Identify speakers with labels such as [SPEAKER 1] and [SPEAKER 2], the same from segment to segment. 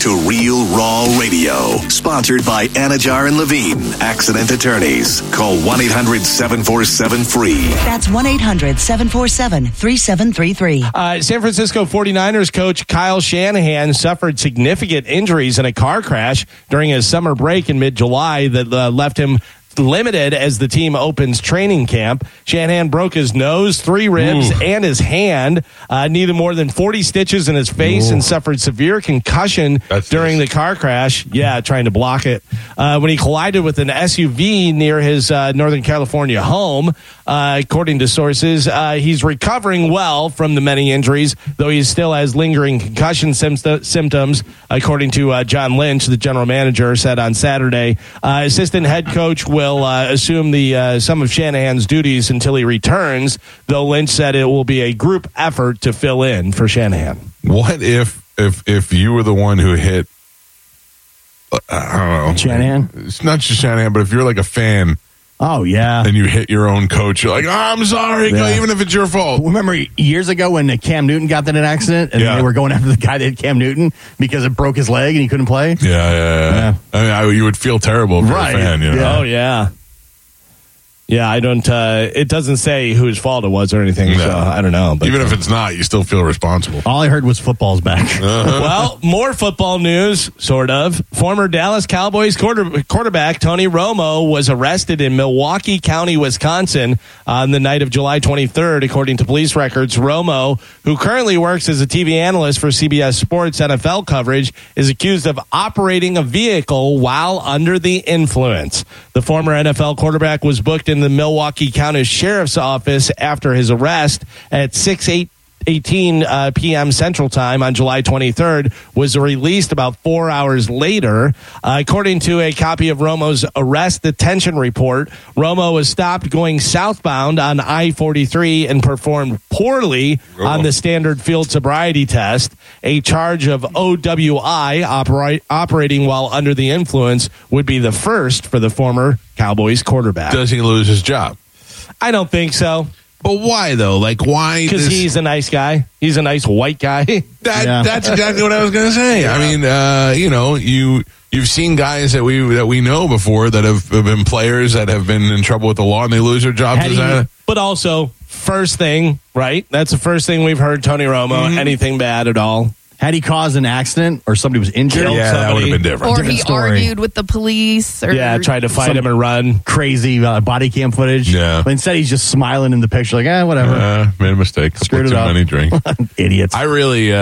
[SPEAKER 1] to Real Raw Radio. Sponsored by Anajar and Levine, Accident Attorneys. Call 1-800-747-FREE.
[SPEAKER 2] That's 1-800-747-3733.
[SPEAKER 3] San Francisco 49ers coach Kyle Shanahan suffered significant injuries in a car crash during his summer break in mid-July that left him limited as the team opens training camp. Shanahan broke his nose, 3 ribs, and his hand. Needed more than 40 stitches in his face and suffered severe concussion during the car crash. Yeah, trying to block it. When he collided with an SUV near his Northern California home. According to sources, he's recovering well from the many injuries, though he still has lingering concussion symptoms, according to John Lynch, the general manager, said on Saturday. Assistant head coach will assume some of Shanahan's duties until he returns, though Lynch said it will be a group effort to fill in for Shanahan.
[SPEAKER 4] What if you were the one who hit, I don't know.
[SPEAKER 5] Shanahan?
[SPEAKER 4] It's not just Shanahan, but if you're like a fan.
[SPEAKER 5] Oh, yeah.
[SPEAKER 4] And you hit your own coach, you're like, I'm sorry, even if it's your fault.
[SPEAKER 5] Remember years ago when Cam Newton got in an accident and they were going after the guy that hit Cam Newton because it broke his leg and he couldn't play?
[SPEAKER 4] Yeah. I mean, you would feel terrible if you're a fan, you know?
[SPEAKER 3] Yeah. Oh, yeah. Yeah, I don't, it doesn't say whose fault it was or anything, so I don't know. But,
[SPEAKER 4] even if it's not, you still feel responsible.
[SPEAKER 5] All I heard was football's back.
[SPEAKER 3] Well, more football news, sort of. Former Dallas Cowboys quarterback Tony Romo was arrested in Milwaukee County, Wisconsin on the night of July 23rd, according to police records. Romo, who currently works as a TV analyst for CBS Sports NFL coverage, is accused of operating a vehicle while under the influence. The former NFL quarterback was booked in the Milwaukee County Sheriff's Office after his arrest at 6:18 p.m. Central Time on July 23rd, was released about 4 hours later. According to a copy of Romo's arrest detention report, Romo was stopped going southbound on I-43 and performed poorly on the standard field sobriety test. A charge of OWI, operating while under the influence, would be the first for the former Cowboys quarterback.
[SPEAKER 4] Does he lose his job?
[SPEAKER 3] I don't think so.
[SPEAKER 4] But why, though? Like, why?
[SPEAKER 3] Because he's a nice guy. He's a nice white guy.
[SPEAKER 4] That's exactly what I was going to say. Yeah. I mean, you've seen guys that we know before that have been players that have been in trouble with the law and they lose their jobs.
[SPEAKER 3] But also, first thing, right? That's the first thing we've heard, Tony Romo. Anything bad at all?
[SPEAKER 5] Had he caused an accident or somebody was injured?
[SPEAKER 4] That would have been different.
[SPEAKER 6] Or he argued with the police. Or
[SPEAKER 3] tried to fight him and run.
[SPEAKER 5] Crazy body cam footage.
[SPEAKER 4] Yeah.
[SPEAKER 5] But instead, he's just smiling in the picture like, whatever.
[SPEAKER 4] Made a mistake.
[SPEAKER 5] Screwed it up.
[SPEAKER 4] Too many drinks.
[SPEAKER 5] Idiots.
[SPEAKER 4] I'm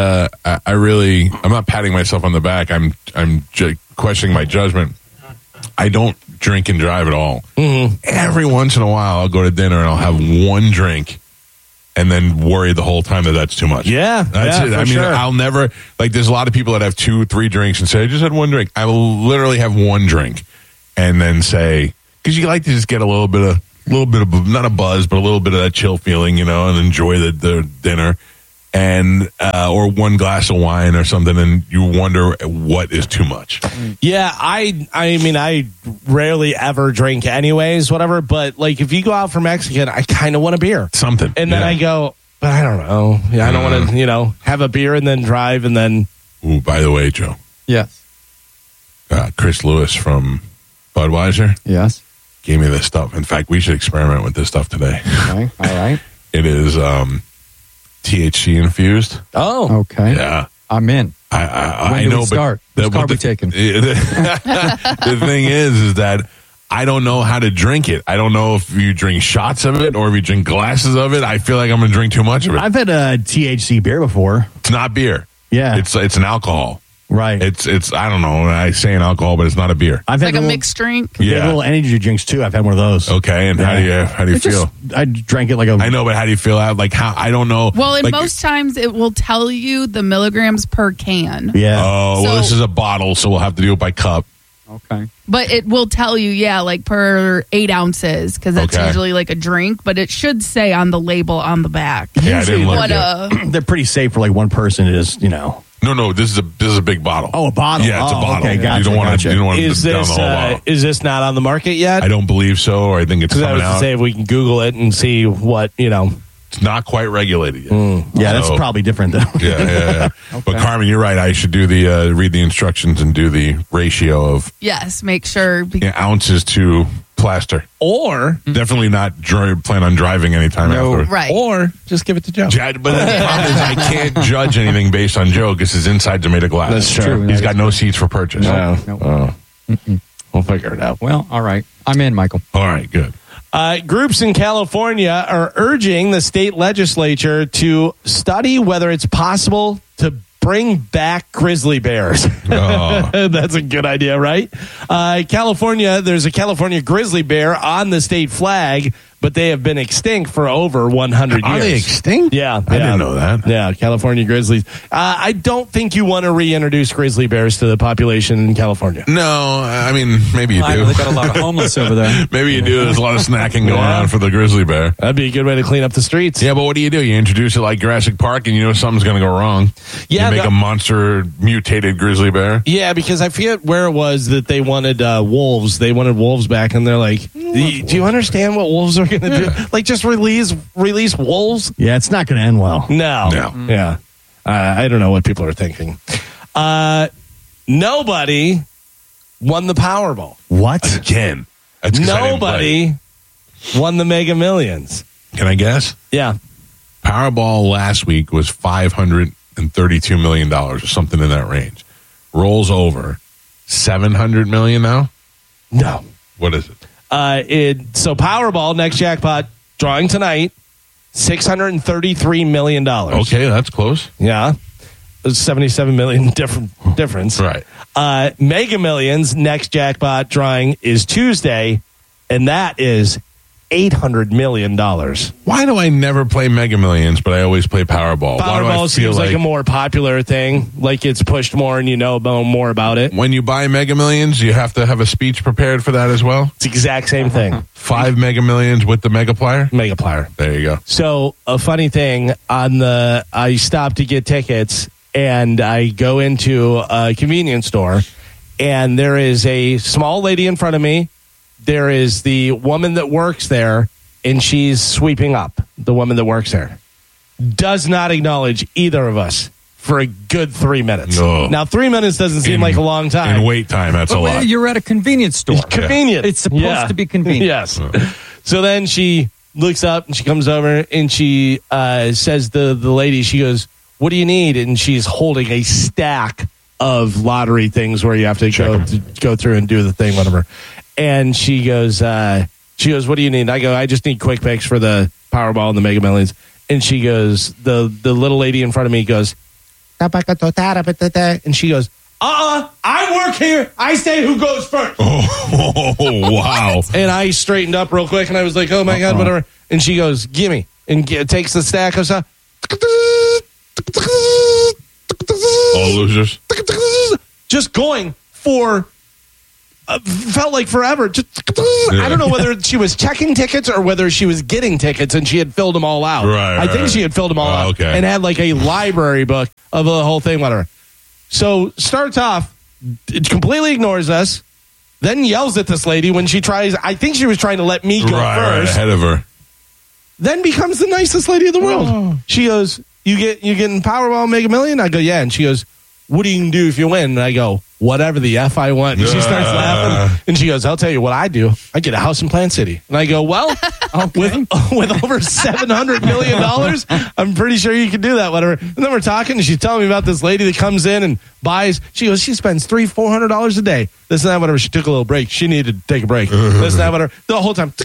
[SPEAKER 4] not patting myself on the back. I'm questioning my judgment. I don't drink and drive at all. Mm-hmm. Every once in a while, I'll go to dinner and I'll have one drink. And then worry the whole time that that's too much.
[SPEAKER 3] Yeah.
[SPEAKER 4] That's it. I mean,
[SPEAKER 3] sure.
[SPEAKER 4] I'll never, there's a lot of people that have 2-3 drinks and say, I just had one drink. I will literally have one drink and then say, because you like to just get a little bit of, not a buzz, but a little bit of that chill feeling, and enjoy the dinner. And, or one glass of wine or something, and you wonder what is too much.
[SPEAKER 3] Yeah, I mean, I rarely ever drink anyways, whatever, but if you go out for Mexican, I kind of want a beer.
[SPEAKER 4] Something.
[SPEAKER 3] And then I go, but I don't know. Yeah, I don't want to, have a beer and then drive and then.
[SPEAKER 4] Ooh, by the way, Joe.
[SPEAKER 7] Yes.
[SPEAKER 4] Chris Lewis from Budweiser.
[SPEAKER 7] Yes.
[SPEAKER 4] Gave me this stuff. In fact, we should experiment with this stuff today.
[SPEAKER 7] Okay. All right.
[SPEAKER 4] It is, THC infused.
[SPEAKER 3] Oh,
[SPEAKER 7] okay.
[SPEAKER 4] Yeah,
[SPEAKER 7] I'm in.
[SPEAKER 4] I know.
[SPEAKER 7] Start? Which car we taking?
[SPEAKER 4] The thing is that I don't know how to drink it. I don't know if you drink shots of it or if you drink glasses of it. I feel like I'm going to drink too much of it.
[SPEAKER 5] I've had a THC beer before.
[SPEAKER 4] It's not beer.
[SPEAKER 5] Yeah,
[SPEAKER 4] it's an alcohol.
[SPEAKER 5] Right.
[SPEAKER 4] It's I don't know. I say an alcohol, but it's not a beer.
[SPEAKER 5] I've had
[SPEAKER 6] a mixed drink.
[SPEAKER 5] Yeah, little energy drinks too. I've had one of those.
[SPEAKER 4] Okay, and how do you feel?
[SPEAKER 5] I drank it like a.
[SPEAKER 4] I know, but how do you feel? How? I don't know.
[SPEAKER 6] Well, most times it will tell you the milligrams per can.
[SPEAKER 5] Yeah.
[SPEAKER 4] Oh, well, this is a bottle, so we'll have to do it by cup.
[SPEAKER 7] Okay.
[SPEAKER 6] But it will tell you, per 8 ounces, because that's usually a drink, but it should say on the label on the back.
[SPEAKER 4] Yeah, I didn't look at
[SPEAKER 5] They're pretty safe for one person. It is,
[SPEAKER 4] No, this is a big bottle.
[SPEAKER 5] Oh, a bottle.
[SPEAKER 4] Yeah, it's a bottle.
[SPEAKER 5] Okay, gotcha,
[SPEAKER 4] you don't want to down the whole bottle.
[SPEAKER 3] Is this not on the market yet?
[SPEAKER 4] I don't believe so, or I think it's coming
[SPEAKER 3] I was
[SPEAKER 4] out.
[SPEAKER 3] to say if we can Google it and see what
[SPEAKER 4] It's not quite regulated yet.
[SPEAKER 5] Yeah, that's probably different, though.
[SPEAKER 4] Yeah. But Carmen, you're right. I should do the read the instructions and do the ratio of
[SPEAKER 6] Yes, make sure.
[SPEAKER 4] ounces to plaster.
[SPEAKER 3] Or
[SPEAKER 4] Definitely not plan on driving anytime after.
[SPEAKER 6] Right.
[SPEAKER 3] or just give it to Joe.
[SPEAKER 4] But the problem is I can't judge anything based on Joe because his insides are made of glass.
[SPEAKER 3] That's true.
[SPEAKER 4] He's got no seats for purchase.
[SPEAKER 3] No. We'll figure it out.
[SPEAKER 7] Well, all right. I'm in, Michael.
[SPEAKER 4] All right, good.
[SPEAKER 3] Groups in California are urging the state legislature to study whether it's possible to bring back grizzly bears.
[SPEAKER 4] Oh.
[SPEAKER 3] That's a good idea, right? California, there's a California grizzly bear on the state flag, but they have been extinct for over 100 years.
[SPEAKER 4] Are they extinct?
[SPEAKER 3] Yeah.
[SPEAKER 4] I didn't know that.
[SPEAKER 3] Yeah, California grizzlies. I don't think you want to reintroduce grizzly bears to the population in California.
[SPEAKER 4] No, I mean, maybe you do.
[SPEAKER 7] They've got a lot of homeless over there.
[SPEAKER 4] Maybe you do. There's a lot of snacking going on for the grizzly bear.
[SPEAKER 3] That'd be a good way to clean up the streets.
[SPEAKER 4] Yeah, but what do? You introduce it like Jurassic Park and you know something's going to go wrong.
[SPEAKER 3] Yeah,
[SPEAKER 4] you make a monster mutated grizzly bear.
[SPEAKER 3] Yeah, because I forget where it was that they wanted wolves. They wanted wolves back, and they're like, do you understand what wolves are going to do? Like, just release wolves?
[SPEAKER 5] Yeah, it's not going to end well.
[SPEAKER 3] No. Yeah. I don't know what people are thinking. Nobody won the Powerball.
[SPEAKER 5] What?
[SPEAKER 4] Again. That's 'cause I didn't play.
[SPEAKER 3] Nobody won the Mega Millions.
[SPEAKER 4] Can I guess?
[SPEAKER 3] Yeah.
[SPEAKER 4] Powerball last week was $532 million or something in that range. Rolls over $700 million now?
[SPEAKER 3] No.
[SPEAKER 4] What is it?
[SPEAKER 3] So Powerball, next jackpot, drawing tonight, $633 million.
[SPEAKER 4] Okay, that's close.
[SPEAKER 3] Yeah. $77 million difference.
[SPEAKER 4] Right.
[SPEAKER 3] Mega Millions, next jackpot drawing is Tuesday, and that is $800 million.
[SPEAKER 4] Why do I never play Mega Millions, but I always play Powerball? Why do I
[SPEAKER 3] Powerball
[SPEAKER 4] feel
[SPEAKER 3] seems like a more popular thing, like it's pushed more and you know more about it.
[SPEAKER 4] when you buy Mega Millions, you have to have a speech prepared for that as well?
[SPEAKER 3] It's the exact same thing.
[SPEAKER 4] 5 Mega Millions with the Megaplier?
[SPEAKER 3] Megaplier.
[SPEAKER 4] There you go.
[SPEAKER 3] So a funny thing I stopped to get tickets and I go into a convenience store and there is a small lady in front of me. There is the woman that works there and she's sweeping up. The woman that works there does not acknowledge either of us for a good 3 minutes.
[SPEAKER 4] No.
[SPEAKER 3] Now 3 minutes doesn't seem like a long time.
[SPEAKER 4] In wait time, that's a lot.
[SPEAKER 7] You're at a convenience store.
[SPEAKER 3] It's convenient.
[SPEAKER 7] It's supposed to be convenient.
[SPEAKER 3] Yes. So then she looks up and she comes over and she says to the lady, she goes, "What do you need?" And she's holding a stack of lottery things where you have to go through and do the thing, whatever. And she goes, "What do you need?" I go, "I just need quick picks for the Powerball and the Mega Millions." And she goes, the little lady in front of me goes, and she goes, I work here. I say who goes first.
[SPEAKER 4] Oh, wow.
[SPEAKER 3] And I straightened up real quick and I was like, oh my God, whatever. And she goes, gimme. And takes the stack of stuff.
[SPEAKER 4] All losers.
[SPEAKER 3] Just going for felt like forever. Just, I don't know whether she was checking tickets or whether she was getting tickets and she had filled them all out. I think she had filled them all out and had like a library book of the whole thing, whatever. So starts off, it completely ignores us, then yells at this lady when she tries. I think she was trying to let me go first.
[SPEAKER 4] Ahead of her.
[SPEAKER 3] Then becomes the nicest lady in the world. She goes, you getting Powerball Mega Million? I go, yeah. And she goes, what are you going to do if you win? And I go, whatever the F I want. And she starts laughing. And she goes, I'll tell you what I do. I get a house in Plant City. And I go, well, with over $700 million, I'm pretty sure you can do that, whatever. And then we're talking, and she's telling me about this lady that comes in and buys. She goes, she spends $300-400 a day. This and that, whatever. She took a little break. She needed to take a break. This and that, whatever. The whole time.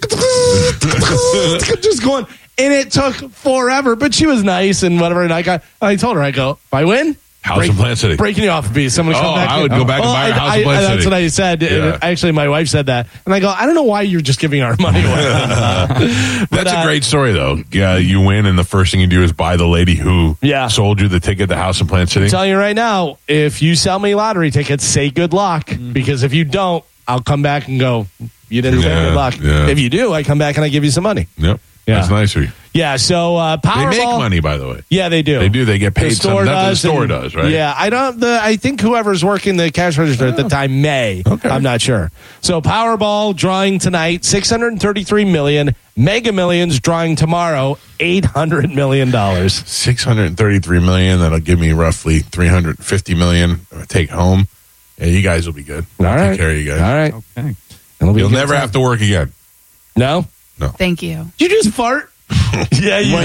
[SPEAKER 3] Just going. And it took forever, but she was nice and whatever. And I told her, I go, if I win,
[SPEAKER 4] House in Plant City.
[SPEAKER 3] Breaking you off a piece. Someone come back.
[SPEAKER 4] I would go back and buy a house in Plant City.
[SPEAKER 3] That's what I said.
[SPEAKER 4] Yeah.
[SPEAKER 3] Actually, my wife said that. And I go, I don't know why you're just giving our money away.
[SPEAKER 4] That's a great story, though. Yeah, you win, and the first thing you do is buy the lady who sold you the ticket, the house in Plant City.
[SPEAKER 3] I'm telling you right now, if you sell me lottery tickets, say good luck. Because if you don't, I'll come back and go, you didn't say good luck.
[SPEAKER 4] Yeah.
[SPEAKER 3] If you do, I come back and I give you some money.
[SPEAKER 4] Yep.
[SPEAKER 3] Yeah.
[SPEAKER 4] That's nice of you.
[SPEAKER 3] Yeah, so Powerball.
[SPEAKER 4] They make money, by the way.
[SPEAKER 3] Yeah, they do.
[SPEAKER 4] They do. They get paid.
[SPEAKER 3] The store does.
[SPEAKER 4] The store does, right?
[SPEAKER 3] Yeah, I think whoever's working the cash register at the time may.
[SPEAKER 4] Okay.
[SPEAKER 3] I'm not sure. So Powerball drawing tonight, $633 million. Mega Millions drawing tomorrow, $800 million.
[SPEAKER 4] $633 million. That'll give me roughly $350 million to take home. Yeah, you guys will be good.
[SPEAKER 3] All right.
[SPEAKER 4] Take care of you guys.
[SPEAKER 3] All right.
[SPEAKER 7] Okay.
[SPEAKER 4] You'll never have to work again.
[SPEAKER 3] No?
[SPEAKER 6] Thank you.
[SPEAKER 3] Did you just fart? Yeah, you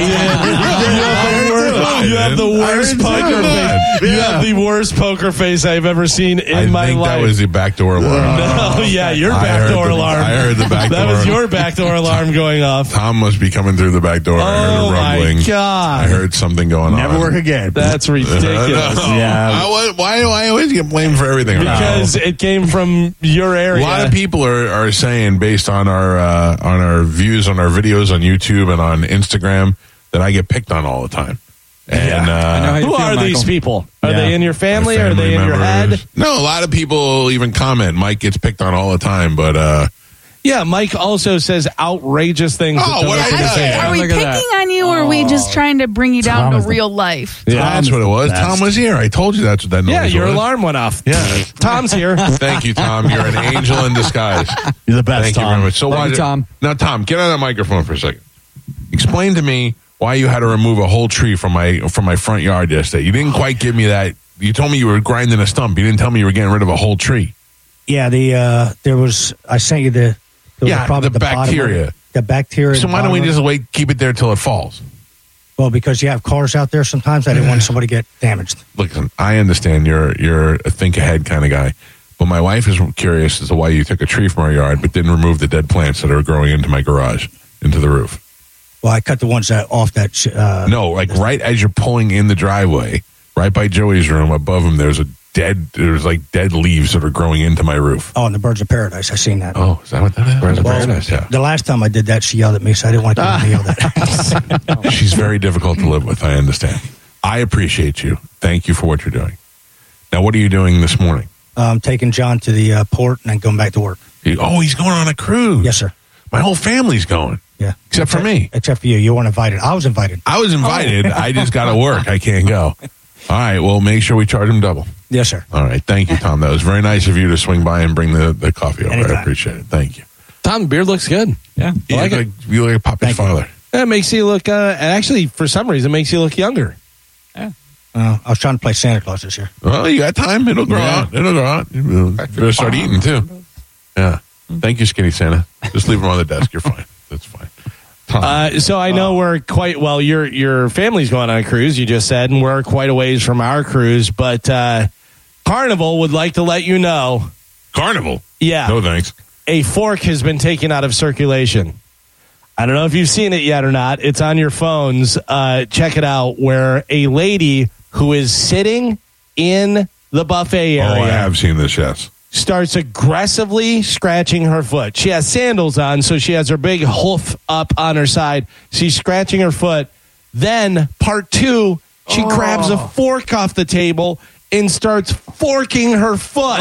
[SPEAKER 3] have the worst poker face. You have the worst poker face I've ever seen in my life.
[SPEAKER 4] That was the backdoor alarm.
[SPEAKER 3] No, yeah, your backdoor alarm.
[SPEAKER 4] I heard the backdoor.
[SPEAKER 3] That was your backdoor alarm going off.
[SPEAKER 4] Tom must be coming through the back door. I heard a rumbling.
[SPEAKER 3] My God.
[SPEAKER 4] I heard something going on.
[SPEAKER 5] Never work again.
[SPEAKER 3] That's ridiculous.
[SPEAKER 5] Yeah.
[SPEAKER 4] Why do I always get blamed for everything?
[SPEAKER 3] Because it came from your area.
[SPEAKER 4] A lot of people are saying, based on our views on our videos on YouTube and on Instagram, that I get picked on all the time. And
[SPEAKER 7] I know how you
[SPEAKER 3] who
[SPEAKER 7] feel,
[SPEAKER 3] are these
[SPEAKER 7] Michael.
[SPEAKER 3] people? Are
[SPEAKER 5] Yeah.
[SPEAKER 3] they in your family?
[SPEAKER 4] my
[SPEAKER 3] Or are they in your
[SPEAKER 4] members.
[SPEAKER 3] head?
[SPEAKER 4] No, a lot of people even comment. Mike gets picked on all the time, but
[SPEAKER 3] Yeah, Mike also says outrageous things.
[SPEAKER 4] Oh,
[SPEAKER 3] that
[SPEAKER 4] what
[SPEAKER 3] don't
[SPEAKER 4] I
[SPEAKER 3] make any
[SPEAKER 4] say?
[SPEAKER 3] sense.
[SPEAKER 6] Are we
[SPEAKER 7] Look at
[SPEAKER 6] picking
[SPEAKER 7] that.
[SPEAKER 6] on you, or are we just trying to bring you down
[SPEAKER 5] Tom
[SPEAKER 6] to
[SPEAKER 5] is the-
[SPEAKER 6] real life?
[SPEAKER 4] that's what it was.
[SPEAKER 5] Best.
[SPEAKER 4] Tom was here. I told you that's what that noise
[SPEAKER 3] Yeah,
[SPEAKER 4] was.
[SPEAKER 3] your alarm went off.
[SPEAKER 4] Yeah.
[SPEAKER 3] Tom's here.
[SPEAKER 4] Thank you, Tom. You're an angel in disguise.
[SPEAKER 5] You're the best,
[SPEAKER 4] Thank
[SPEAKER 5] Tom.
[SPEAKER 4] you very much. So
[SPEAKER 7] Love you, Tom.
[SPEAKER 4] Now, Tom, get on that microphone for a second. Explain to me why you had to remove a whole tree from my front yard yesterday. You didn't quite give me that. You told me you were grinding a stump. You didn't tell me you were getting rid of a whole tree.
[SPEAKER 2] Yeah, there was. I sent you there was
[SPEAKER 4] Yeah,
[SPEAKER 2] a problem
[SPEAKER 4] the
[SPEAKER 2] at bottom of
[SPEAKER 4] bacteria.
[SPEAKER 2] it. The bacteria.
[SPEAKER 4] So
[SPEAKER 2] at the
[SPEAKER 4] why don't we
[SPEAKER 2] bottom of
[SPEAKER 4] just keep it there till it falls?
[SPEAKER 2] it. Well, because you have cars out there. Sometimes I didn't want somebody to get damaged.
[SPEAKER 4] Listen, I understand you're a think ahead kind of guy, but my wife is curious as to why you took a tree from our yard but didn't remove the dead plants that are growing into my garage, into the roof.
[SPEAKER 2] Well, I cut the ones that off that.
[SPEAKER 4] No, right as you're pulling in the driveway, right by Joey's room, above him, there's dead leaves that are growing into my roof.
[SPEAKER 2] Oh, and the birds of paradise. I seen that.
[SPEAKER 4] Oh, is that what that is? Birds of
[SPEAKER 2] Well,
[SPEAKER 4] paradise, yeah.
[SPEAKER 2] The last time I did that, she yelled at me, so I didn't want to be yelled at.
[SPEAKER 4] She's very difficult to live with, I understand. I appreciate you. Thank you for what you're doing. Now, what are you doing this morning?
[SPEAKER 2] I'm taking John to the port and then going back to work.
[SPEAKER 4] He's going on a cruise.
[SPEAKER 2] Yes, sir.
[SPEAKER 4] My whole family's going,
[SPEAKER 2] Yeah.
[SPEAKER 4] except for me.
[SPEAKER 2] Except for you. You weren't invited. I was invited.
[SPEAKER 4] I was invited. I just got to work. I can't go. All right, well, make sure we charge him double.
[SPEAKER 2] Yes, sir.
[SPEAKER 4] All right, thank you, Tom. That was very nice of you to swing by and bring the coffee over.
[SPEAKER 2] Anytime.
[SPEAKER 4] I appreciate it. Thank you.
[SPEAKER 3] Tom, beard looks good.
[SPEAKER 7] Yeah.
[SPEAKER 4] You
[SPEAKER 3] like
[SPEAKER 4] look you look like Poppy's
[SPEAKER 2] Thank you.
[SPEAKER 4] father.
[SPEAKER 3] It makes you look, actually, for some reason, makes you look younger.
[SPEAKER 2] I was trying to play Santa Claus this year.
[SPEAKER 4] Well, you got time. It'll grow out. It'll grow out. You better start eating, too. Yeah. Thank you, Skinny Santa. Just leave them on the desk. You're fine. That's fine. Tom.
[SPEAKER 3] So I know we're quite well. Your family's going on a cruise. You just said, and we're quite a ways from our cruise. But Carnival would like to let you know.
[SPEAKER 4] Carnival?
[SPEAKER 3] Yeah,
[SPEAKER 4] No, thanks.
[SPEAKER 3] a fork has been taken out of circulation. I don't know if you've seen it yet or not. It's on your phones. Check it out. Where a lady who is sitting in the buffet
[SPEAKER 4] Oh,
[SPEAKER 3] area
[SPEAKER 4] I have seen this, yes.
[SPEAKER 3] starts aggressively scratching her foot. She has sandals on, so she has her big hoof up on her side. She's scratching her foot. Then, part two, she grabs a fork off the table and starts forking her foot.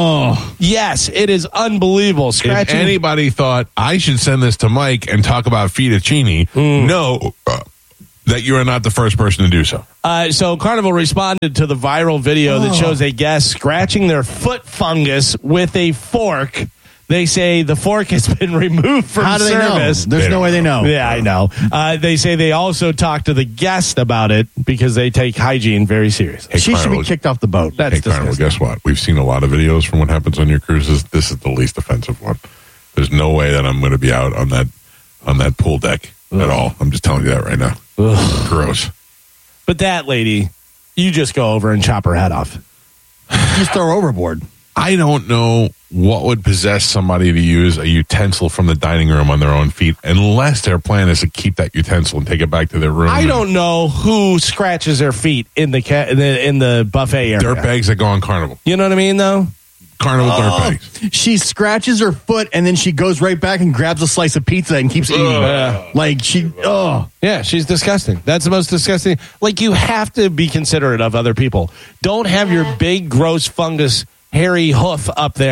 [SPEAKER 3] Yes, it is unbelievable.
[SPEAKER 4] If
[SPEAKER 3] Scratching.
[SPEAKER 4] anybody thought I should send this to Mike and talk about fettuccine, no, that you are not the first person to do so.
[SPEAKER 3] So Carnival responded to the viral video that shows a guest scratching their foot fungus with a fork. They say the fork has been removed from
[SPEAKER 5] How do they
[SPEAKER 3] service.
[SPEAKER 5] know? There's
[SPEAKER 4] They
[SPEAKER 5] no
[SPEAKER 4] don't
[SPEAKER 5] way they know.
[SPEAKER 3] Yeah, I know. They say they also talked to the guest about it because they take hygiene very seriously.
[SPEAKER 4] Hey,
[SPEAKER 5] She should be
[SPEAKER 4] Carnival,
[SPEAKER 5] kicked off the boat.
[SPEAKER 3] That's
[SPEAKER 4] hey, Carnival,
[SPEAKER 3] disgusting.
[SPEAKER 4] guess what? We've seen a lot of videos from what happens on your cruises. This is the least offensive one. There's no way that I'm going to be out on that pool deck at all. I'm just telling you that right now. Gross.
[SPEAKER 3] But that lady, you just go over and chop her head off.
[SPEAKER 5] Just throw her overboard.
[SPEAKER 4] I don't know what would possess somebody to use a utensil from the dining room on their own feet, unless their plan is to keep that utensil and take it back to their room.
[SPEAKER 3] I don't know who scratches their feet in the buffet area.
[SPEAKER 4] Dirtbags that go on Carnival.
[SPEAKER 3] You know what I mean, though?
[SPEAKER 4] Carnival dirtbags.
[SPEAKER 5] She scratches her foot and then she goes right back and grabs a slice of pizza and keeps eating. Like
[SPEAKER 3] Yeah, she's disgusting. That's the most disgusting. Like, you have to be considerate of other people. Don't have your big, gross fungus, hairy hoof up there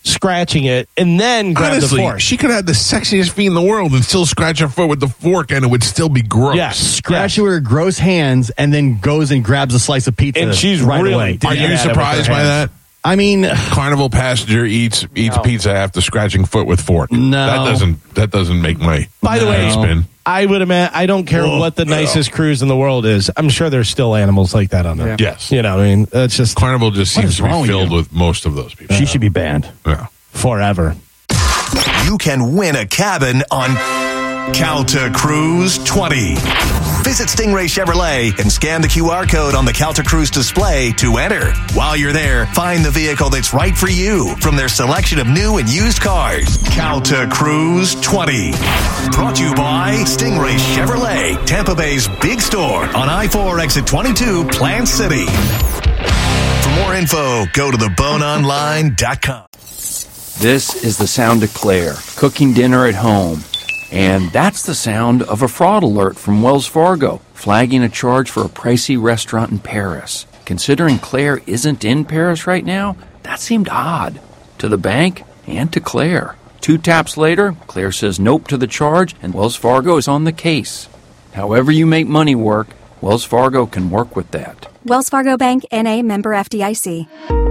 [SPEAKER 3] scratching it, and then grab
[SPEAKER 4] Honestly,
[SPEAKER 3] the fork.
[SPEAKER 4] she could have the sexiest feet in the world and still scratch her foot with the fork, and it would still be gross.
[SPEAKER 3] Yes.
[SPEAKER 5] Scratch it with her gross hands and then goes and grabs a slice of pizza.
[SPEAKER 3] And she's
[SPEAKER 5] right
[SPEAKER 3] really
[SPEAKER 5] away.
[SPEAKER 3] doing
[SPEAKER 4] Are you
[SPEAKER 3] that with
[SPEAKER 4] surprised
[SPEAKER 3] her
[SPEAKER 4] by
[SPEAKER 3] hands.
[SPEAKER 4] that?
[SPEAKER 5] I mean,
[SPEAKER 4] Carnival passenger eats pizza after scratching foot with fork.
[SPEAKER 5] No.
[SPEAKER 4] That doesn't make my
[SPEAKER 3] By the way,
[SPEAKER 4] head spin.
[SPEAKER 3] I would imagine, I don't care what the nicest cruise in the world is. I'm sure there's still animals like that on there.
[SPEAKER 4] Yes.
[SPEAKER 3] You know, I mean, it's just
[SPEAKER 4] Carnival just
[SPEAKER 5] What
[SPEAKER 4] seems
[SPEAKER 5] is
[SPEAKER 4] to be
[SPEAKER 5] wrong with
[SPEAKER 4] filled
[SPEAKER 5] you?
[SPEAKER 4] with most of those people.
[SPEAKER 5] she should be banned.
[SPEAKER 4] Yeah.
[SPEAKER 3] forever.
[SPEAKER 1] You can win a cabin on Calta Cruise 20. Visit Stingray Chevrolet and scan the QR code on the Calta Cruise display to enter. While you're there, find the vehicle that's right for you from their selection of new and used cars. Calta Cruise 20. Brought to you by Stingray Chevrolet, Tampa Bay's big store on I-4 exit 22, Plant City. For more info, go to theboneonline.com.
[SPEAKER 8] This is the sound of Claire, cooking dinner at home. And that's the sound of a fraud alert from Wells Fargo, flagging a charge for a pricey restaurant in Paris. Considering Claire isn't in Paris right now, that seemed odd. To the bank and to Claire. 2 taps later, Claire says nope to the charge, and Wells Fargo is on the case. However you make money work, Wells Fargo can work with that.
[SPEAKER 9] Wells Fargo Bank, N.A., member FDIC.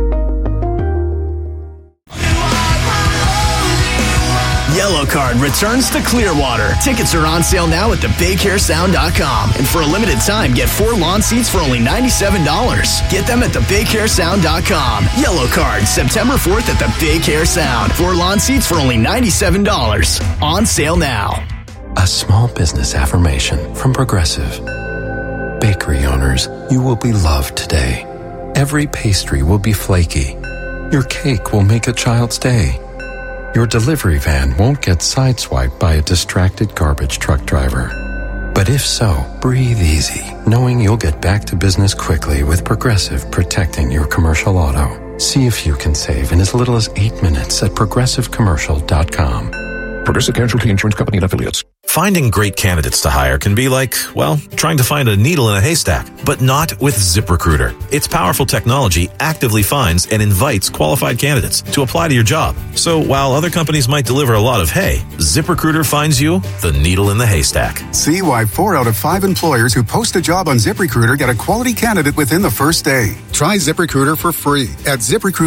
[SPEAKER 10] Yellow Card returns to Clearwater. Tickets are on sale now at thebaycaresound.com. And for a limited time, get 4 lawn seats for only $97. Get them at thebaycaresound.com. Yellow Card, September 4th at the Bay Care Sound. 4 lawn seats for only $97. On sale now.
[SPEAKER 11] A small business affirmation from Progressive. Bakery owners, you will be loved today. Every pastry will be flaky. Your cake will make a child's day. Your delivery van won't get sideswiped by a distracted garbage truck driver. But if so, breathe easy, knowing you'll get back to business quickly with Progressive protecting your commercial auto. See if you can save in as little as 8 minutes at progressivecommercial.com.
[SPEAKER 12] Progressive Casualty Insurance Company and Affiliates.
[SPEAKER 13] Finding great candidates to hire can be like, well, trying to find a needle in a haystack, but not with ZipRecruiter. Its powerful technology actively finds and invites qualified candidates to apply to your job. So while other companies might deliver a lot of hay, ZipRecruiter finds you the needle in the haystack.
[SPEAKER 14] See why 4 out of 5 employers who post a job on ZipRecruiter get a quality candidate within the first day. Try ZipRecruiter for free at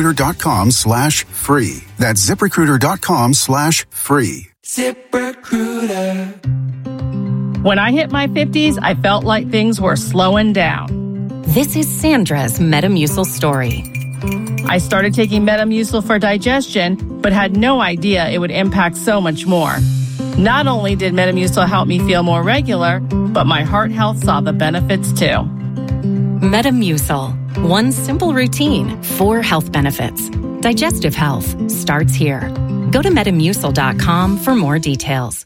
[SPEAKER 14] ZipRecruiter.com/free. That's ZipRecruiter.com/free.
[SPEAKER 15] ZipRecruiter. When I hit my 50s, I felt like things were slowing down.
[SPEAKER 16] This is Sandra's Metamucil story.
[SPEAKER 15] I started taking Metamucil for digestion, but had no idea it would impact so much more. Not only did Metamucil help me feel more regular, but my heart health saw the benefits too.
[SPEAKER 16] Metamucil. One simple routine, 4 health benefits. Digestive health starts here. Go to Metamucil.com for more details.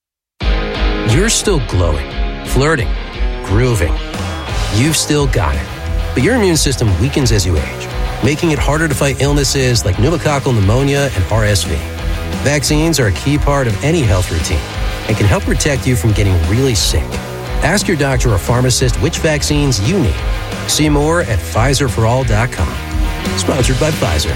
[SPEAKER 17] You're still glowing, flirting, grooving. You've still got it. But your immune system weakens as you age, making it harder to fight illnesses like pneumococcal pneumonia and RSV. Vaccines are a key part of any health routine and can help protect you from getting really sick. Ask your doctor or pharmacist which vaccines you need. See more at PfizerForAll.com. Sponsored by Pfizer.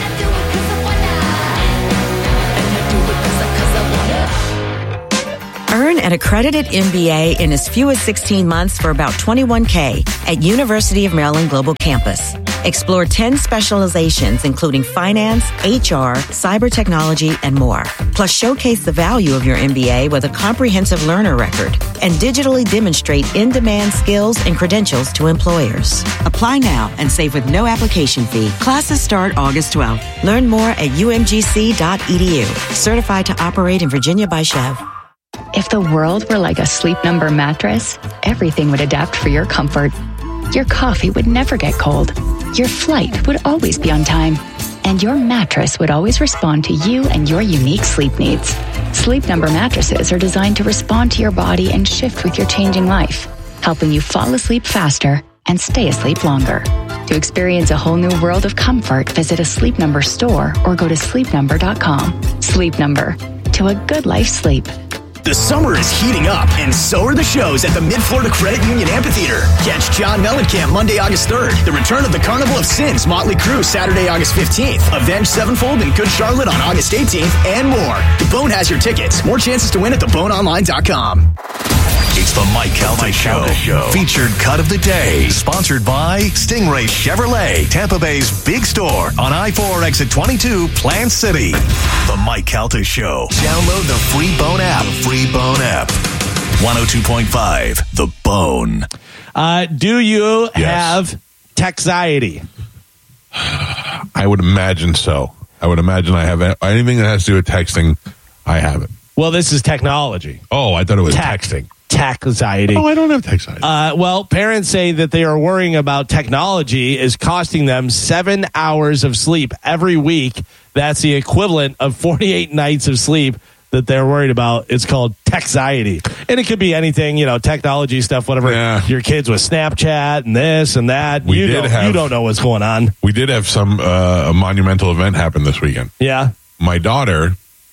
[SPEAKER 18] Earn an accredited MBA in as few as 16 months for about $21K at University of Maryland Global Campus. Explore 10 specializations, including finance, HR, cyber technology, and more. Plus, showcase the value of your MBA with a comprehensive learner record and digitally demonstrate in-demand skills and credentials to employers. Apply now and save with no application fee. Classes start August 12th. Learn more at umgc.edu. Certified to operate in Virginia by Chev.
[SPEAKER 19] If the world were like a Sleep Number mattress, everything would adapt for your comfort. Your coffee would never get cold. Your flight would always be on time. And your mattress would always respond to you and your unique sleep needs. Sleep Number mattresses are designed to respond to your body and shift with your changing life, helping you fall asleep faster and stay asleep longer. To experience a whole new world of comfort, visit a Sleep Number store or go to sleepnumber.com. Sleep Number. To a good life sleep.
[SPEAKER 10] The summer is heating up, and so are the shows at the Mid-Florida Credit Union Amphitheater. Catch John Mellencamp Monday, August 3rd. The return of the Carnival of Sins, Motley Crue, Saturday, August 15th. Avenged Sevenfold and Good Charlotte on August 18th, and more. The Bone has your tickets. More chances to win at theboneonline.com.
[SPEAKER 1] It's the Mike Calta Show. Featured cut of the day. Sponsored by Stingray Chevrolet, Tampa Bay's big store on I-4 exit 22, Plant City. The Mike Calta Show. Download the free Bone app. 102.5, The Bone.
[SPEAKER 3] Do you have texiety?
[SPEAKER 4] I would imagine so. I would imagine I have anything that has to do with texting. I have it.
[SPEAKER 3] Well, this is technology.
[SPEAKER 4] Oh, I thought it was texting.
[SPEAKER 3] Texiety.
[SPEAKER 4] Oh, I don't have texiety.
[SPEAKER 3] Well, parents say that they are worrying about technology is costing them 7 hours of sleep every week. That's the equivalent of 48 nights of sleep that they're worried about. It's called texiety. And it could be anything, technology stuff, whatever. Yeah. Your kids with Snapchat and this and that. You don't know what's going on.
[SPEAKER 4] We did have some a monumental event happen this weekend.
[SPEAKER 3] Yeah.
[SPEAKER 4] My daughter,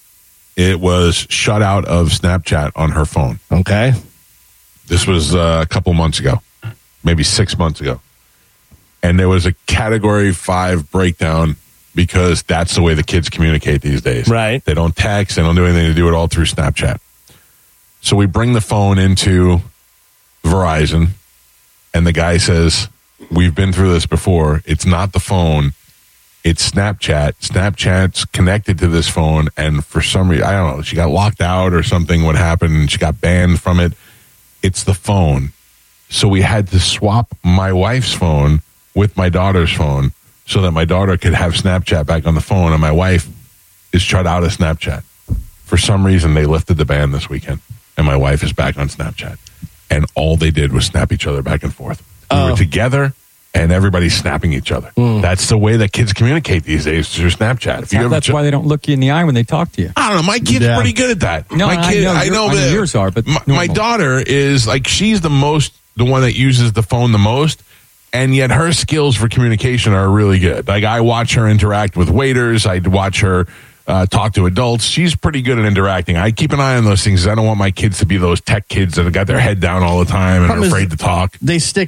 [SPEAKER 4] it was shut out of Snapchat on her phone.
[SPEAKER 3] Okay.
[SPEAKER 4] This was a couple months ago, maybe 6 months ago. And there was a Category 5 breakdown because that's the way the kids communicate these days.
[SPEAKER 3] Right.
[SPEAKER 4] They don't text. They don't do anything. They do it all through Snapchat. So we bring the phone into Verizon, and the guy says, we've been through this before. It's not the phone. It's Snapchat. Snapchat's connected to this phone, and for some reason, I don't know, she got locked out or something. What happened? And she got banned from it. It's the phone. So we had to swap my wife's phone with my daughter's phone so that my daughter could have Snapchat back on the phone, and my wife is shut out of Snapchat. For some reason, they lifted the ban this weekend, and my wife is back on Snapchat. And all they did was snap each other back and forth. We were together, and everybody's snapping each other. That's the way that kids communicate these days through Snapchat.
[SPEAKER 7] That's why they don't look you in the eye when they talk to you.
[SPEAKER 4] I don't know. My kid's pretty good at that.
[SPEAKER 7] No, I know yours are, but
[SPEAKER 4] my daughter is like, she's the one that uses the phone the most, and yet her skills for communication are really good. Like, I watch her interact with waiters. I watch her talk to adults. She's pretty good at interacting. I keep an eye on those things. I don't want my kids to be those tech kids that have got their head down all the time and are afraid to talk.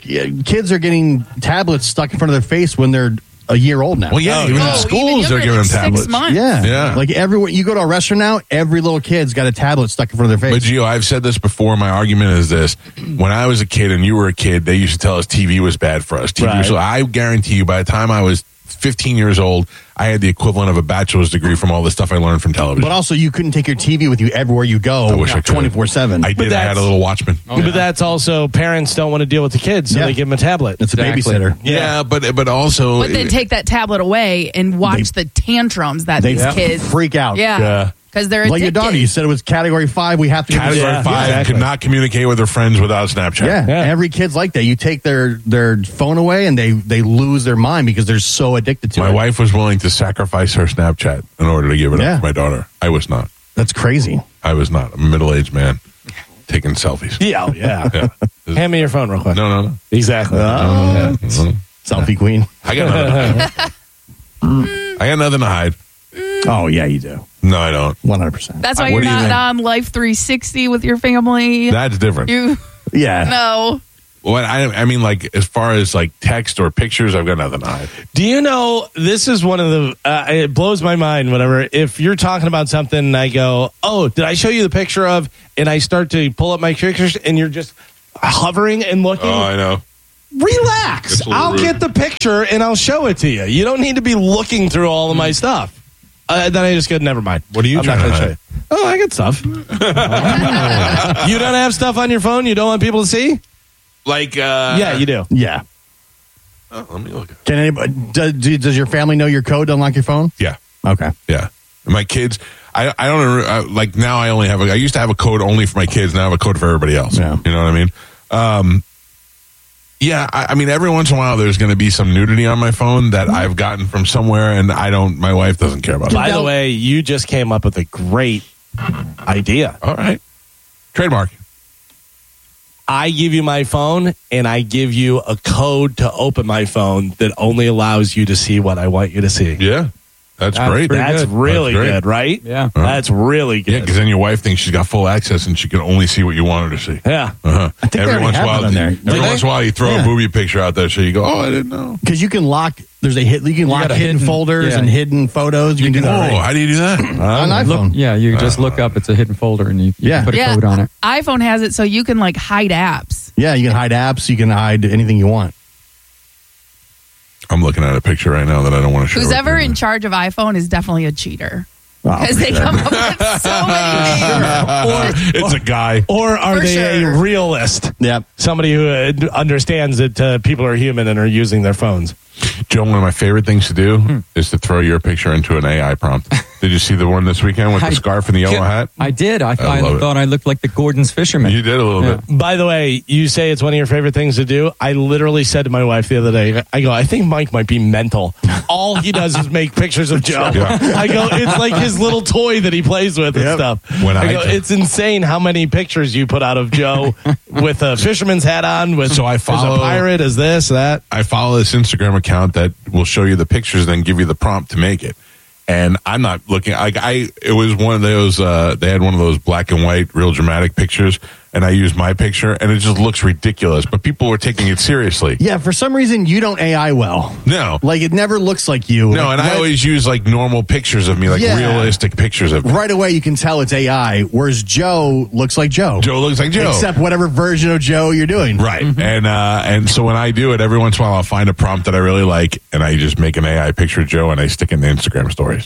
[SPEAKER 5] Kids are getting tablets stuck in front of their face when they're a year old now.
[SPEAKER 4] Well, yeah, even in schools they're giving them tablets.
[SPEAKER 6] 6 months.
[SPEAKER 5] Yeah. Like everywhere you go to a restaurant now, every little kid's got a tablet stuck in front of their face.
[SPEAKER 4] But Gio, I've said this before. My argument is this: when I was a kid and you were a kid, they used to tell us TV was bad for us. So I guarantee you, by the time I was 15 years old, I had the equivalent of a bachelor's degree from all the stuff I learned from television.
[SPEAKER 5] But also, you couldn't take your TV with you everywhere you go.
[SPEAKER 4] I wish I could.
[SPEAKER 5] 24/7.
[SPEAKER 4] I did. I had a little Watchman.
[SPEAKER 3] But that's also, parents don't want to deal with the kids, so they give them a tablet.
[SPEAKER 5] It's a babysitter.
[SPEAKER 4] Yeah, but also...
[SPEAKER 6] But then take that tablet away and watch the tantrums that these kids...
[SPEAKER 5] freak out.
[SPEAKER 6] Yeah. Because they're
[SPEAKER 5] like
[SPEAKER 6] addicted.
[SPEAKER 5] your daughter, you said it was Category 5. We have to
[SPEAKER 4] Category 5 could not communicate with their friends without Snapchat.
[SPEAKER 5] Yeah, every kid's like that. You take their phone away and they lose their mind because they're so addicted to it.
[SPEAKER 4] My wife was willing to sacrifice her Snapchat in order to give it up to my daughter. I was not.
[SPEAKER 5] That's crazy.
[SPEAKER 4] I was not. I'm a middle-aged man taking selfies.
[SPEAKER 3] Yeah. Hand me your phone real quick.
[SPEAKER 4] No.
[SPEAKER 3] Exactly.
[SPEAKER 5] Selfie queen.
[SPEAKER 4] I got nothing to hide.
[SPEAKER 5] Oh, yeah, you do.
[SPEAKER 4] No, I don't.
[SPEAKER 5] 100%.
[SPEAKER 6] That's why you're not on Life 360 with your family.
[SPEAKER 4] That's different.
[SPEAKER 5] Yeah.
[SPEAKER 6] No.
[SPEAKER 4] Well, I mean, like, as far as like text or pictures, I've got nothing to hide.
[SPEAKER 3] Do you know, this is one of the, it blows my mind, whatever. If you're talking about something and I go, oh, did I show you the picture of, and I start to pull up my pictures and you're just hovering and looking.
[SPEAKER 4] Oh, I know.
[SPEAKER 3] Relax. I'll get the picture and I'll show it to you. You don't need to be looking through all of my stuff. Then I just go, never mind.
[SPEAKER 4] What are you trying to show you?
[SPEAKER 3] Oh, I got stuff. You don't have stuff on your phone you don't want people to see?
[SPEAKER 4] Like,
[SPEAKER 3] yeah, you do.
[SPEAKER 5] Yeah.
[SPEAKER 4] Oh, let me look.
[SPEAKER 5] Can anybody? Does your family know your code to unlock your phone?
[SPEAKER 4] Yeah.
[SPEAKER 5] Okay.
[SPEAKER 4] Yeah. My kids, I don't like now. I only have. I used to have a code only for my kids. Now I have a code for everybody else.
[SPEAKER 5] Yeah.
[SPEAKER 4] You know what I mean? Yeah. I mean, every once in a while, there's going to be some nudity on my phone that I've gotten from somewhere, and I don't. My wife doesn't care about it.
[SPEAKER 3] By the way, you just came up with a great idea.
[SPEAKER 4] All right. Trademark.
[SPEAKER 3] I give you my phone, and I give you a code to open my phone that only allows you to see what I want you to see.
[SPEAKER 4] Yeah. That's great.
[SPEAKER 3] That's really good, right?
[SPEAKER 7] Yeah.
[SPEAKER 3] That's really good.
[SPEAKER 4] Yeah, because then your wife thinks she's got full access and she can only see what you want her to see.
[SPEAKER 3] Yeah.
[SPEAKER 5] I think every once in a while
[SPEAKER 4] you throw a booby picture out there, so you go, "Oh, I didn't know."
[SPEAKER 5] Because you can lock. You can lock hidden folders and hidden photos. You can do that.
[SPEAKER 4] How do you do that?
[SPEAKER 5] On iPhone.
[SPEAKER 7] You just look up. It's a hidden folder, and you can put a code on it.
[SPEAKER 6] iPhone has it so you can like hide apps.
[SPEAKER 5] Yeah, you can hide apps. You can hide anything you want.
[SPEAKER 4] I'm looking at a picture right now that I don't want to show.
[SPEAKER 6] Who's ever in charge of iPhone is definitely a cheater. Because they come up with so many things.
[SPEAKER 4] It's a guy.
[SPEAKER 3] Or are they a realist?
[SPEAKER 5] Yep.
[SPEAKER 3] Somebody who understands that people are human and are using their phones.
[SPEAKER 4] Joe, one of my favorite things to do is to throw your picture into an AI prompt. Did you see the one this weekend with the scarf and the yellow hat?
[SPEAKER 7] I did. I thought I looked like the Gordon's fisherman.
[SPEAKER 4] You did a little bit.
[SPEAKER 3] By the way, you say it's one of your favorite things to do. I literally said to my wife the other day, I think Mike might be mental. All he does is make pictures of Joe.
[SPEAKER 4] Yeah.
[SPEAKER 3] I go, it's like his little toy that he plays with and stuff. It's insane how many pictures you put out of Joe with a fisherman's hat on, with as a pirate, as this, that.
[SPEAKER 4] I follow this Instagram account that will show you the pictures and then give you the prompt to make it. And I'm not looking. It was one of those. They had one of those black and white, real dramatic pictures, and I used my picture, and it just looks ridiculous. But people were taking it seriously.
[SPEAKER 5] Yeah, for some reason you don't AI well.
[SPEAKER 4] No,
[SPEAKER 5] like it never looks like you.
[SPEAKER 4] No, and I always use like normal pictures of me, like realistic pictures of me.
[SPEAKER 5] Right away, you can tell it's AI. Whereas Joe looks like Joe.
[SPEAKER 4] Joe looks like Joe,
[SPEAKER 5] except whatever version of Joe you're doing.
[SPEAKER 4] Right, and so when I do it, every once in a while I'll find a prompt that I really like, and I just make an AI picture of Joe and I stick it in the Instagram stories.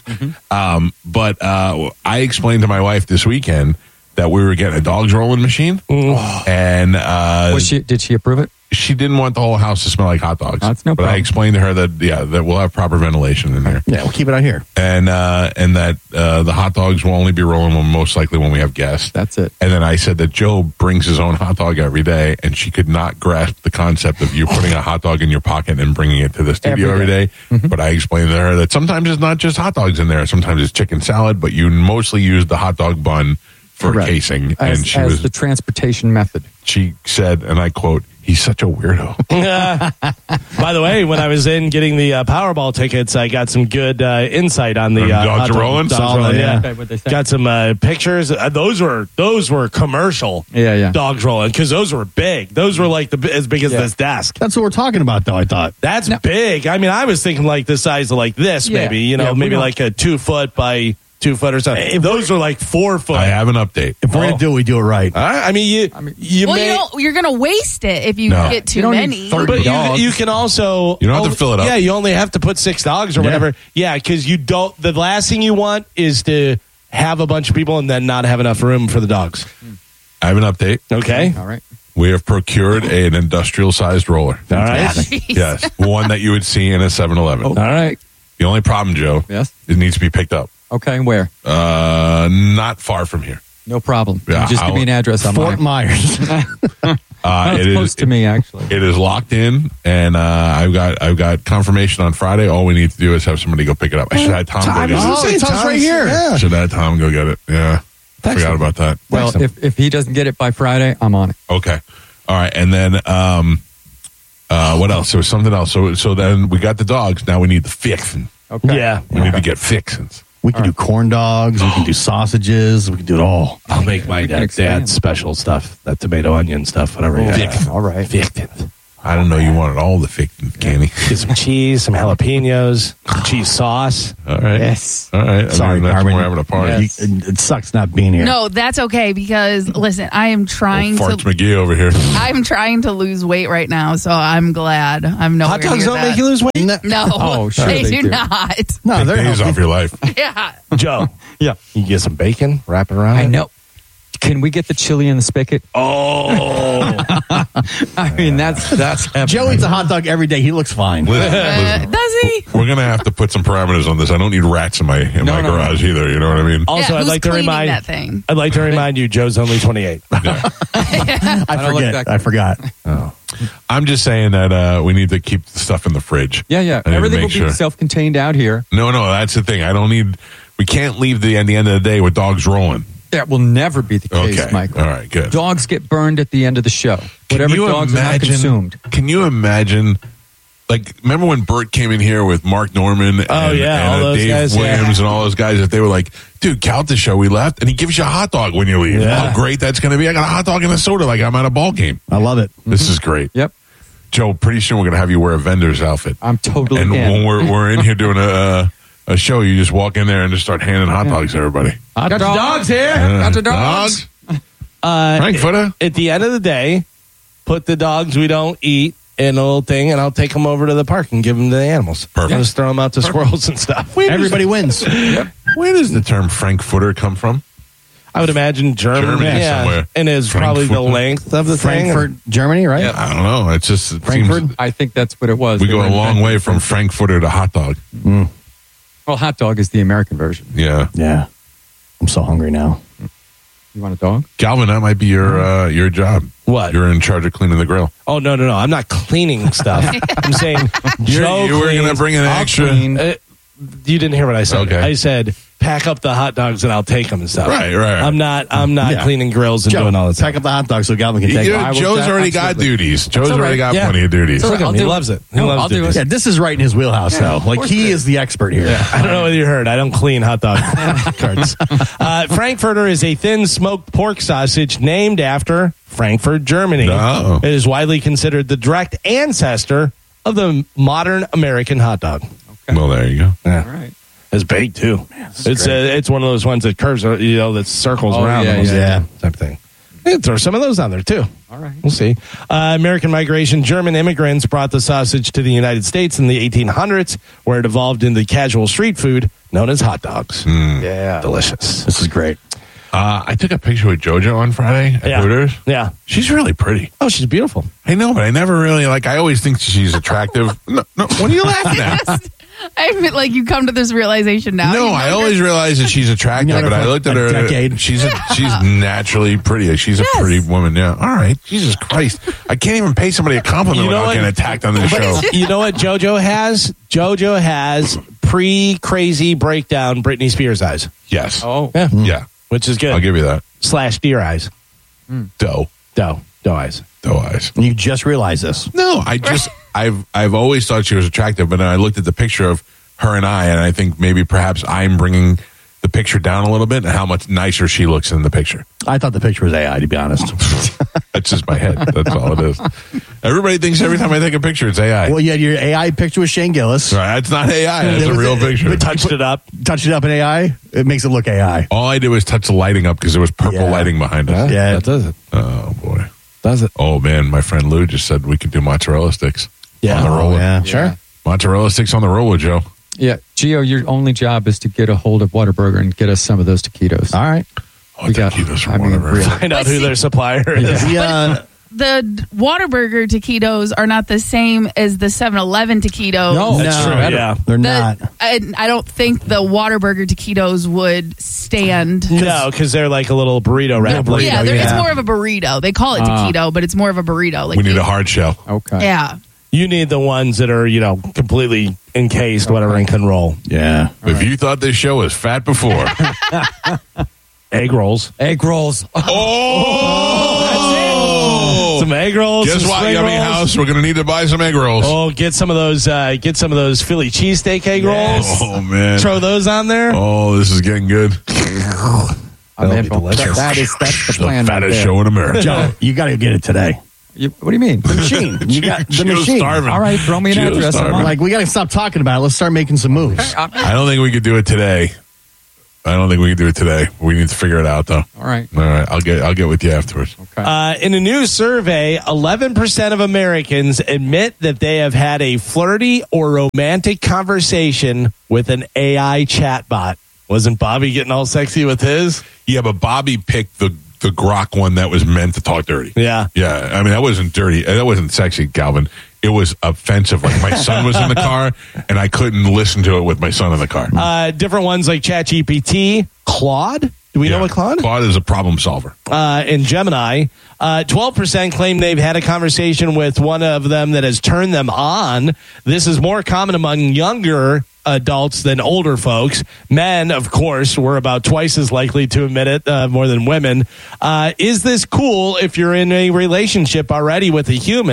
[SPEAKER 4] But I explained to my wife this weekend that we were getting a dogs rolling machine, and
[SPEAKER 7] did she approve it?
[SPEAKER 4] She didn't want the whole house to smell like hot dogs.
[SPEAKER 7] That's no problem.
[SPEAKER 4] But I explained to her that we'll have proper ventilation in here.
[SPEAKER 5] Yeah, we'll keep it out here,
[SPEAKER 4] and that the hot dogs will only be rolling most likely when we have guests.
[SPEAKER 7] That's it.
[SPEAKER 4] And then I said that Joe brings his own hot dog every day, and she could not grasp the concept of you putting a hot dog in your pocket and bringing it to the studio every day. But I explained to her that sometimes it's not just hot dogs in there. Sometimes it's chicken salad, but you mostly use the hot dog bun for casing.
[SPEAKER 7] And she was the transportation method.
[SPEAKER 4] She said, and I quote, "He's such a weirdo."
[SPEAKER 3] By the way, when I was in getting the Powerball tickets, I got some good insight on the
[SPEAKER 4] dogs rolling.
[SPEAKER 3] Yeah. Got some pictures. Those were commercial. Dogs rolling, because those were big. Those were like as big as this desk.
[SPEAKER 5] That's what we're talking about, though. I thought
[SPEAKER 3] that's big. I mean, I was thinking like the size of like this, maybe. Maybe like a 2 foot by 2 foot or something. If those are like 4 foot.
[SPEAKER 4] I have an update.
[SPEAKER 5] If we're gonna do it, we do it right.
[SPEAKER 3] I mean,
[SPEAKER 6] you're gonna waste it if you get too many.
[SPEAKER 3] But you can also
[SPEAKER 4] you don't have to fill it up.
[SPEAKER 3] Yeah, you only have to put 6 dogs or whatever. Yeah, because you don't. The last thing you want is to have a bunch of people and then not have enough room for the dogs.
[SPEAKER 4] I have an update.
[SPEAKER 3] Okay.
[SPEAKER 7] All right.
[SPEAKER 4] We have procured an industrial-sized roller.
[SPEAKER 3] All right.
[SPEAKER 4] Yes, one that you would see in a 7-Eleven.
[SPEAKER 3] All right.
[SPEAKER 4] The only problem, Joe, it needs to be picked up.
[SPEAKER 7] Okay, where?
[SPEAKER 4] Not far from here.
[SPEAKER 7] No problem.
[SPEAKER 4] Yeah,
[SPEAKER 7] just give me an address on
[SPEAKER 5] Fort Myers.
[SPEAKER 7] It's close to me, actually.
[SPEAKER 4] It is locked in, and I've got confirmation on Friday. All we need to do is have somebody go pick it up. I should have Tom go get it.
[SPEAKER 5] Tom's right here.
[SPEAKER 4] Yeah. Should have Tom go get it. Yeah. Forgot about that.
[SPEAKER 7] Well, if he doesn't get it by Friday, I'm on it.
[SPEAKER 4] Okay. All right. And then what else? There was something else. So then we got the dogs. Now we need the fixin'.
[SPEAKER 7] Okay.
[SPEAKER 3] Yeah.
[SPEAKER 4] We need to get fixins.
[SPEAKER 5] We can do corn dogs. We can do sausages. We can do it all.
[SPEAKER 3] I'll make my dad's special stuff, that tomato onion stuff, whatever.
[SPEAKER 7] All right.
[SPEAKER 3] Fixins.
[SPEAKER 4] I didn't know you wanted all the fixins, Kenny.
[SPEAKER 3] Get some cheese, some jalapenos, some cheese sauce.
[SPEAKER 4] All right.
[SPEAKER 5] Yes.
[SPEAKER 4] All right.
[SPEAKER 5] Sorry, Carmen.
[SPEAKER 4] We're having a party.
[SPEAKER 5] Yes. It sucks not being here.
[SPEAKER 6] No, that's okay because listen, I am trying
[SPEAKER 4] Farts McGee over here.
[SPEAKER 6] I'm trying to lose weight right now, so I'm glad I'm nowhere
[SPEAKER 3] Hot dogs
[SPEAKER 6] near
[SPEAKER 3] don't
[SPEAKER 6] that.
[SPEAKER 3] make you lose weight?
[SPEAKER 6] No,
[SPEAKER 7] Oh, sure
[SPEAKER 6] they
[SPEAKER 7] they
[SPEAKER 6] do not.
[SPEAKER 5] No,
[SPEAKER 4] Take days off your life.
[SPEAKER 6] Yeah.
[SPEAKER 3] Joe.
[SPEAKER 7] Yeah.
[SPEAKER 3] You get some bacon, wrap it around.
[SPEAKER 7] I know. Can we get the chili in the spigot?
[SPEAKER 3] Oh.
[SPEAKER 7] I mean, that's heaven.
[SPEAKER 5] Joe eats a hot dog every day. He looks fine.
[SPEAKER 4] Listen,
[SPEAKER 6] Does he?
[SPEAKER 4] we're gonna have to put some parameters on this. I don't need rats in my garage either. You know what I mean?
[SPEAKER 3] Also,
[SPEAKER 6] Who's
[SPEAKER 3] I'd like to
[SPEAKER 6] cleaning
[SPEAKER 3] remind
[SPEAKER 6] that thing?
[SPEAKER 3] I'd like to remind you, Joe's only 28.
[SPEAKER 5] I forgot.
[SPEAKER 4] Oh. I'm just saying that we need to keep the stuff in the fridge.
[SPEAKER 7] Yeah.
[SPEAKER 4] I need to
[SPEAKER 7] Everything
[SPEAKER 4] make
[SPEAKER 7] will be self-contained out here.
[SPEAKER 4] No, that's the thing. We can't leave at the end of the day with dogs rolling.
[SPEAKER 7] That will never be the case,
[SPEAKER 4] Okay.
[SPEAKER 7] Michael.
[SPEAKER 4] All right, good.
[SPEAKER 7] Dogs get burned at the end of the show. Whatever dogs are not consumed.
[SPEAKER 4] Can you imagine, like, remember when Bert came in here with Mark Norman and,
[SPEAKER 3] all those
[SPEAKER 4] Dave
[SPEAKER 3] guys,
[SPEAKER 4] Williams and all those guys, that they were like, dude, count the show, we left, and he gives you a hot dog when you leave.
[SPEAKER 3] Yeah.
[SPEAKER 4] How great that's going to be. I got a hot dog and a soda like I'm at a ball game.
[SPEAKER 5] I love it.
[SPEAKER 4] This is great.
[SPEAKER 7] Yep.
[SPEAKER 4] Joe, pretty soon we're going to have you wear a vendor's outfit.
[SPEAKER 7] I'm totally
[SPEAKER 4] And
[SPEAKER 7] in.
[SPEAKER 4] when we're in here doing a show, you just walk in there and just start handing hot dogs to everybody.
[SPEAKER 7] Hot
[SPEAKER 3] Got your dogs here.
[SPEAKER 7] Got your dogs.
[SPEAKER 4] Frankfurter.
[SPEAKER 3] At the end of the day, put the dogs we don't eat in a little thing, and I'll take them over to the park and give them to the animals.
[SPEAKER 4] Perfect.
[SPEAKER 3] Just throw them out to squirrels and stuff.
[SPEAKER 5] Everybody wins.
[SPEAKER 4] Where does the term Frankfurter come from?
[SPEAKER 3] I would imagine Germany
[SPEAKER 4] somewhere.
[SPEAKER 3] And is probably the
[SPEAKER 4] Frankfurt.
[SPEAKER 3] length of the
[SPEAKER 5] Frankfurt,
[SPEAKER 3] thing.
[SPEAKER 5] Germany, right?
[SPEAKER 4] I don't know. It's just it
[SPEAKER 5] Frankfurt?
[SPEAKER 4] seems
[SPEAKER 7] I think that's what it was.
[SPEAKER 4] we
[SPEAKER 7] They
[SPEAKER 4] go
[SPEAKER 7] were
[SPEAKER 4] a long
[SPEAKER 7] inventing
[SPEAKER 4] way from Frankfurter to hot dog.
[SPEAKER 7] Well, hot dog is the American version.
[SPEAKER 4] Yeah.
[SPEAKER 5] Yeah. I'm so hungry now.
[SPEAKER 7] You want a dog?
[SPEAKER 4] Galvin, that might be your job.
[SPEAKER 3] What?
[SPEAKER 4] You're in charge of cleaning the grill.
[SPEAKER 3] Oh, no. I'm not cleaning stuff. I'm saying Joe
[SPEAKER 4] you were going to bring an
[SPEAKER 3] I'll
[SPEAKER 4] extra.
[SPEAKER 3] clean. You didn't hear what I said.
[SPEAKER 4] Okay.
[SPEAKER 3] I said pack up the hot dogs and I'll take them and stuff.
[SPEAKER 4] Right.
[SPEAKER 3] I'm not
[SPEAKER 5] Yeah.
[SPEAKER 3] cleaning grills and
[SPEAKER 5] Joe,
[SPEAKER 3] doing all that stuff.
[SPEAKER 5] pack up the hot dog so Galvin can take
[SPEAKER 4] You
[SPEAKER 5] it.
[SPEAKER 4] know, Joe's already got duties. Joe's
[SPEAKER 3] all
[SPEAKER 4] already
[SPEAKER 3] right.
[SPEAKER 4] got
[SPEAKER 3] Yeah.
[SPEAKER 4] plenty of duties.
[SPEAKER 3] Look at him. He loves it. He loves
[SPEAKER 7] I'll do
[SPEAKER 3] it.
[SPEAKER 7] it.
[SPEAKER 5] Yeah, this is right in his wheelhouse, though. Like, he is the expert here.
[SPEAKER 3] I don't know whether you heard. I don't clean hot dog carts. Frankfurter is a thin smoked pork sausage named after Frankfurt, Germany.
[SPEAKER 4] Oh.
[SPEAKER 3] It is widely considered the direct ancestor of the modern American hot dog.
[SPEAKER 4] Well, there you go.
[SPEAKER 3] Yeah.
[SPEAKER 7] All right.
[SPEAKER 3] It's big too. It's one of those ones that curves, that circles around.
[SPEAKER 7] yeah,
[SPEAKER 3] almost,
[SPEAKER 7] yeah.
[SPEAKER 3] type thing. You can throw some of those on there too.
[SPEAKER 7] All right.
[SPEAKER 3] We'll see. American migration. German immigrants brought the sausage to the United States in the 1800s, where it evolved into casual street food known as hot dogs.
[SPEAKER 5] Yeah.
[SPEAKER 3] Delicious.
[SPEAKER 5] This is great.
[SPEAKER 4] I took a picture with JoJo on Friday at Hooters.
[SPEAKER 3] Yeah.
[SPEAKER 4] She's really pretty.
[SPEAKER 3] Oh, she's beautiful.
[SPEAKER 4] I know, but I never really, I always think she's attractive. No, what are you laughing at?
[SPEAKER 6] I feel like you come to this realization now.
[SPEAKER 4] No, I always realize that she's attractive, but I looked at her.
[SPEAKER 5] decade.
[SPEAKER 4] She's naturally pretty. She's a pretty woman. Yeah. All right. Jesus Christ. I can't even pay somebody a compliment without getting attacked on this show.
[SPEAKER 3] You know what JoJo has? JoJo has pre-crazy breakdown Britney Spears eyes.
[SPEAKER 4] Yes.
[SPEAKER 7] Oh.
[SPEAKER 3] Yeah.
[SPEAKER 4] Yeah.
[SPEAKER 3] Which is good.
[SPEAKER 4] I'll give you that.
[SPEAKER 3] / deer eyes.
[SPEAKER 4] Doe
[SPEAKER 3] eyes.
[SPEAKER 4] Doe eyes.
[SPEAKER 5] You just realized this.
[SPEAKER 4] No, I've always thought she was attractive, but then I looked at the picture of her and I think maybe perhaps I'm bringing the picture down a little bit and how much nicer she looks in the picture.
[SPEAKER 5] I thought the picture was AI, to be honest.
[SPEAKER 4] That's just my head. That's all it is. Everybody thinks every time I take a picture, it's AI.
[SPEAKER 5] Well, you had your AI picture with Shane Gillis.
[SPEAKER 4] Right, it's not AI. It's a real picture.
[SPEAKER 3] Touched it up
[SPEAKER 5] in AI. It makes it look AI.
[SPEAKER 4] All I did was touch the lighting up because there was purple lighting behind us.
[SPEAKER 5] Yeah.
[SPEAKER 3] That does it.
[SPEAKER 4] Oh, boy.
[SPEAKER 3] Does it?
[SPEAKER 4] Oh, man. My friend Lou just said we could do mozzarella sticks on the roller.
[SPEAKER 5] Yeah.
[SPEAKER 3] Sure.
[SPEAKER 4] Mozzarella sticks on the roller, Joe.
[SPEAKER 7] Yeah. Gio, your only job is to get a hold of Whataburger and get us some of those taquitos.
[SPEAKER 5] All right.
[SPEAKER 4] Oh, taquitos from Whataburger.
[SPEAKER 7] really.
[SPEAKER 3] Find out who their supplier is.
[SPEAKER 6] The Whataburger taquitos are not the same as the 7-Eleven taquitos.
[SPEAKER 5] No,
[SPEAKER 3] That's true. Yeah.
[SPEAKER 5] They're not.
[SPEAKER 6] I don't think the Whataburger taquitos would stand.
[SPEAKER 3] No, because they're like a little burrito wrap.
[SPEAKER 6] It's more of a burrito. They call it taquito, but it's more of a burrito. Like
[SPEAKER 4] We need a hard shell.
[SPEAKER 7] Okay.
[SPEAKER 6] Yeah.
[SPEAKER 3] You need the ones that are, completely encased, whatever, and can roll.
[SPEAKER 5] Yeah.
[SPEAKER 4] If you thought this show was fat before.
[SPEAKER 3] Egg rolls.
[SPEAKER 7] Egg rolls.
[SPEAKER 4] Oh!
[SPEAKER 3] Some egg rolls.
[SPEAKER 4] Guess
[SPEAKER 3] some
[SPEAKER 4] what,
[SPEAKER 3] spring
[SPEAKER 4] Yummy
[SPEAKER 3] rolls.
[SPEAKER 4] House? We're going to need to buy some egg rolls.
[SPEAKER 3] Oh, get some of those Philly cheesesteak egg rolls.
[SPEAKER 4] Oh, man.
[SPEAKER 3] Throw those on there.
[SPEAKER 4] Oh, this is getting good.
[SPEAKER 7] That's the plan.
[SPEAKER 4] The fattest
[SPEAKER 7] right
[SPEAKER 4] show in America.
[SPEAKER 5] Joe, you got to get it today.
[SPEAKER 7] what do you mean?
[SPEAKER 5] The machine. You got the
[SPEAKER 4] Gio's
[SPEAKER 5] machine.
[SPEAKER 4] starving.
[SPEAKER 7] All right, throw me an
[SPEAKER 4] Gio's
[SPEAKER 7] address.
[SPEAKER 4] starving.
[SPEAKER 5] Like, we got to stop talking about it. Let's start making some moves.
[SPEAKER 4] I don't think we could do it today. I don't think we can do it today. We need to figure it out, though.
[SPEAKER 7] All right.
[SPEAKER 4] I'll get with you afterwards.
[SPEAKER 7] Okay.
[SPEAKER 3] In a new survey, 11% of Americans admit that they have had a flirty or romantic conversation with an AI chatbot. Wasn't Bobby getting all sexy with his?
[SPEAKER 4] Yeah, but Bobby picked the Grok one that was meant to talk dirty.
[SPEAKER 3] Yeah.
[SPEAKER 4] Yeah. I mean, that wasn't dirty. That wasn't sexy, Galvin. It was offensive. Like, my son was in the car, and I couldn't listen to it with my son in the car.
[SPEAKER 3] Different ones like ChatGPT, Claude. Do we know what Claude?
[SPEAKER 4] Claude is a problem solver.
[SPEAKER 3] And Gemini. 12% claim they've had a conversation with one of them that has turned them on. This is more common among younger adults than older folks. Men, of course, were about twice as likely to admit it, more than women. Is this cool if you're in a relationship already with a human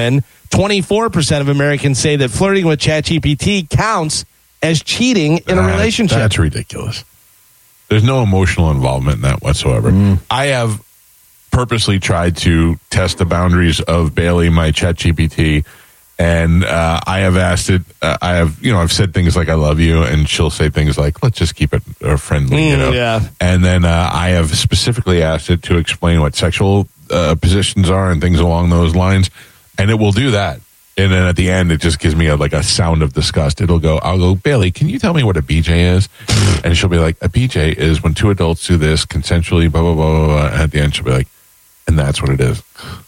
[SPEAKER 3] 24% of Americans say that flirting with ChatGPT counts as cheating in a relationship.
[SPEAKER 4] That's ridiculous. There's no emotional involvement in that whatsoever. I have purposely tried to test the boundaries of Bailey, my ChatGPT, and I have asked it. I've said things like "I love you," and she'll say things like "Let's just keep it friendly,"
[SPEAKER 3] Yeah.
[SPEAKER 4] And then I have specifically asked it to explain what sexual positions are and things along those lines, and it will do that. And then at the end, it just gives me a sound of disgust. I'll go, Bailey, can you tell me what a BJ is? And she'll be like, a BJ is when two adults do this consensually, blah, blah, blah, blah, blah. And at the end, she'll be like, and that's what it is.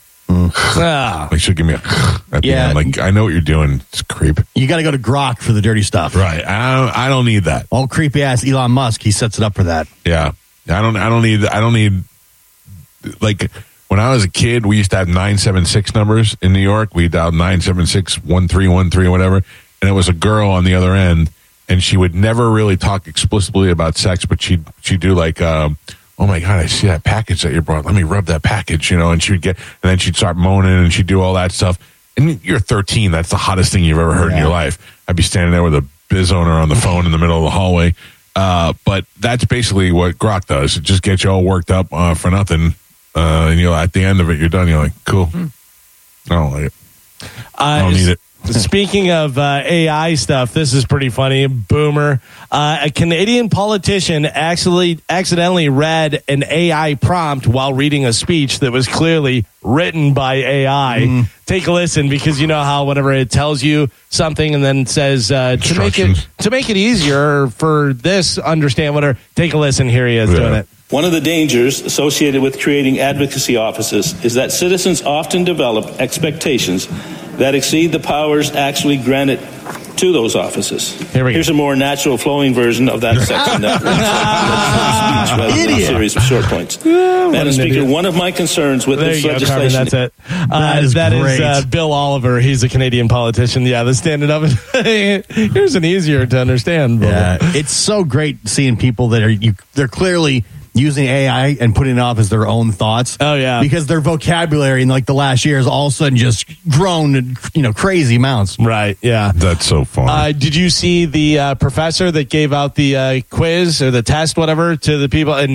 [SPEAKER 4] Like she'll give me at the end. Like, I know what you're doing. It's creep.
[SPEAKER 5] You got to go to Grok for the dirty stuff.
[SPEAKER 4] Right. I don't need that.
[SPEAKER 5] Old creepy ass Elon Musk, he sets it up for that.
[SPEAKER 4] Yeah. I don't need like, when I was a kid, we used to have 976 numbers in New York. We dialed 976-1313, whatever. And it was a girl on the other end. And she would never really talk explicitly about sex, but she'd do like, oh my God, I see that package that you brought. Let me rub that package, and and then she'd start moaning and she'd do all that stuff. And you're 13. That's the hottest thing you've ever heard in your life. I'd be standing there with a biz owner on the phone in the middle of the hallway. But that's basically what Grok does. It just gets you all worked up for nothing. And at the end of it, you're done. You're like, cool. I don't like it. I don't need it.
[SPEAKER 3] Speaking of AI stuff, this is pretty funny. Boomer. A Canadian politician accidentally read an AI prompt while reading a speech that was clearly written by AI. Take a listen, because you know how whenever it tells you something and then says to make it easier for this, understand whatever. Take a listen. Here he is doing it.
[SPEAKER 20] One of the dangers associated with creating advocacy offices is that citizens often develop expectations that exceed the powers actually granted to those offices. Here's a more natural flowing version of that section that speech rather than a series of short points. Madam Speaker, one of my concerns with this legislation...
[SPEAKER 3] That's it. That is Bill Oliver. He's a Canadian politician. Yeah, the standing up. Here's an easier to understand.
[SPEAKER 5] Yeah, it's so great seeing people that they're clearly using AI and putting it off as their own thoughts.
[SPEAKER 3] Oh, yeah.
[SPEAKER 5] Because their vocabulary in the last year has all of a sudden just grown, crazy amounts.
[SPEAKER 3] Right, yeah.
[SPEAKER 4] That's so fun.
[SPEAKER 3] Did you see the professor that gave out the quiz or the test, whatever, to the people, and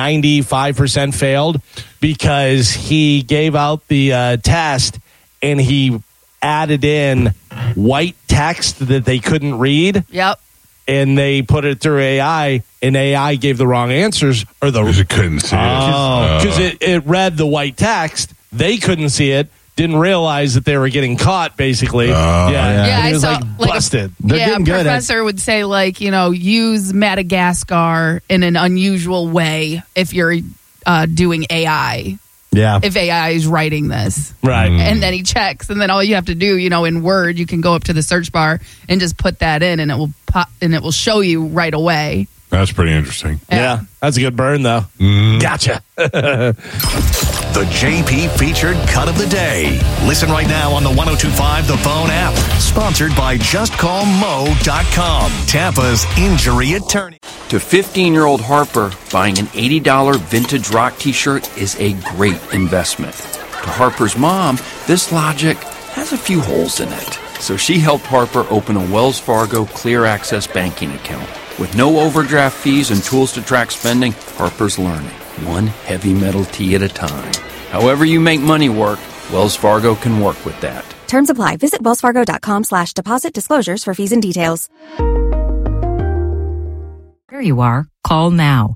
[SPEAKER 3] 95% failed because he gave out the test and he added in white text that they couldn't read?
[SPEAKER 6] Yep.
[SPEAKER 3] And they put it through AI, and AI gave the wrong answers. Because
[SPEAKER 4] it couldn't see it.
[SPEAKER 3] Because it read the white text. They couldn't see it. Didn't realize that they were getting caught, basically.
[SPEAKER 6] Yeah,
[SPEAKER 3] it was
[SPEAKER 6] I saw,
[SPEAKER 3] busted.
[SPEAKER 6] A professor would say, use Madagascar in an unusual way if you're doing AI.
[SPEAKER 5] Yeah.
[SPEAKER 6] If AI is writing this.
[SPEAKER 3] Right.
[SPEAKER 6] And then he checks, and then all you have to do, in Word, you can go up to the search bar and just put that in, and it will pop, and it will show you right away.
[SPEAKER 4] That's pretty interesting.
[SPEAKER 3] Yeah. That's a good burn, though.
[SPEAKER 1] Gotcha. The JP featured cut of the day. Listen right now on the 102.5 The Phone app. Sponsored by JustCallMo.com, Tampa's injury attorney.
[SPEAKER 8] To 15-year-old Harper, buying an $80 vintage rock t-shirt is a great investment. To Harper's mom, this logic has a few holes in it. So she helped Harper open a Wells Fargo Clear Access banking account. With no overdraft fees and tools to track spending, Harper's learning, one heavy metal tee at a time. However you make money work, Wells Fargo can work with that.
[SPEAKER 9] Terms apply. Visit wellsfargo.com/deposit disclosures for fees and details.
[SPEAKER 18] There you are. Call now.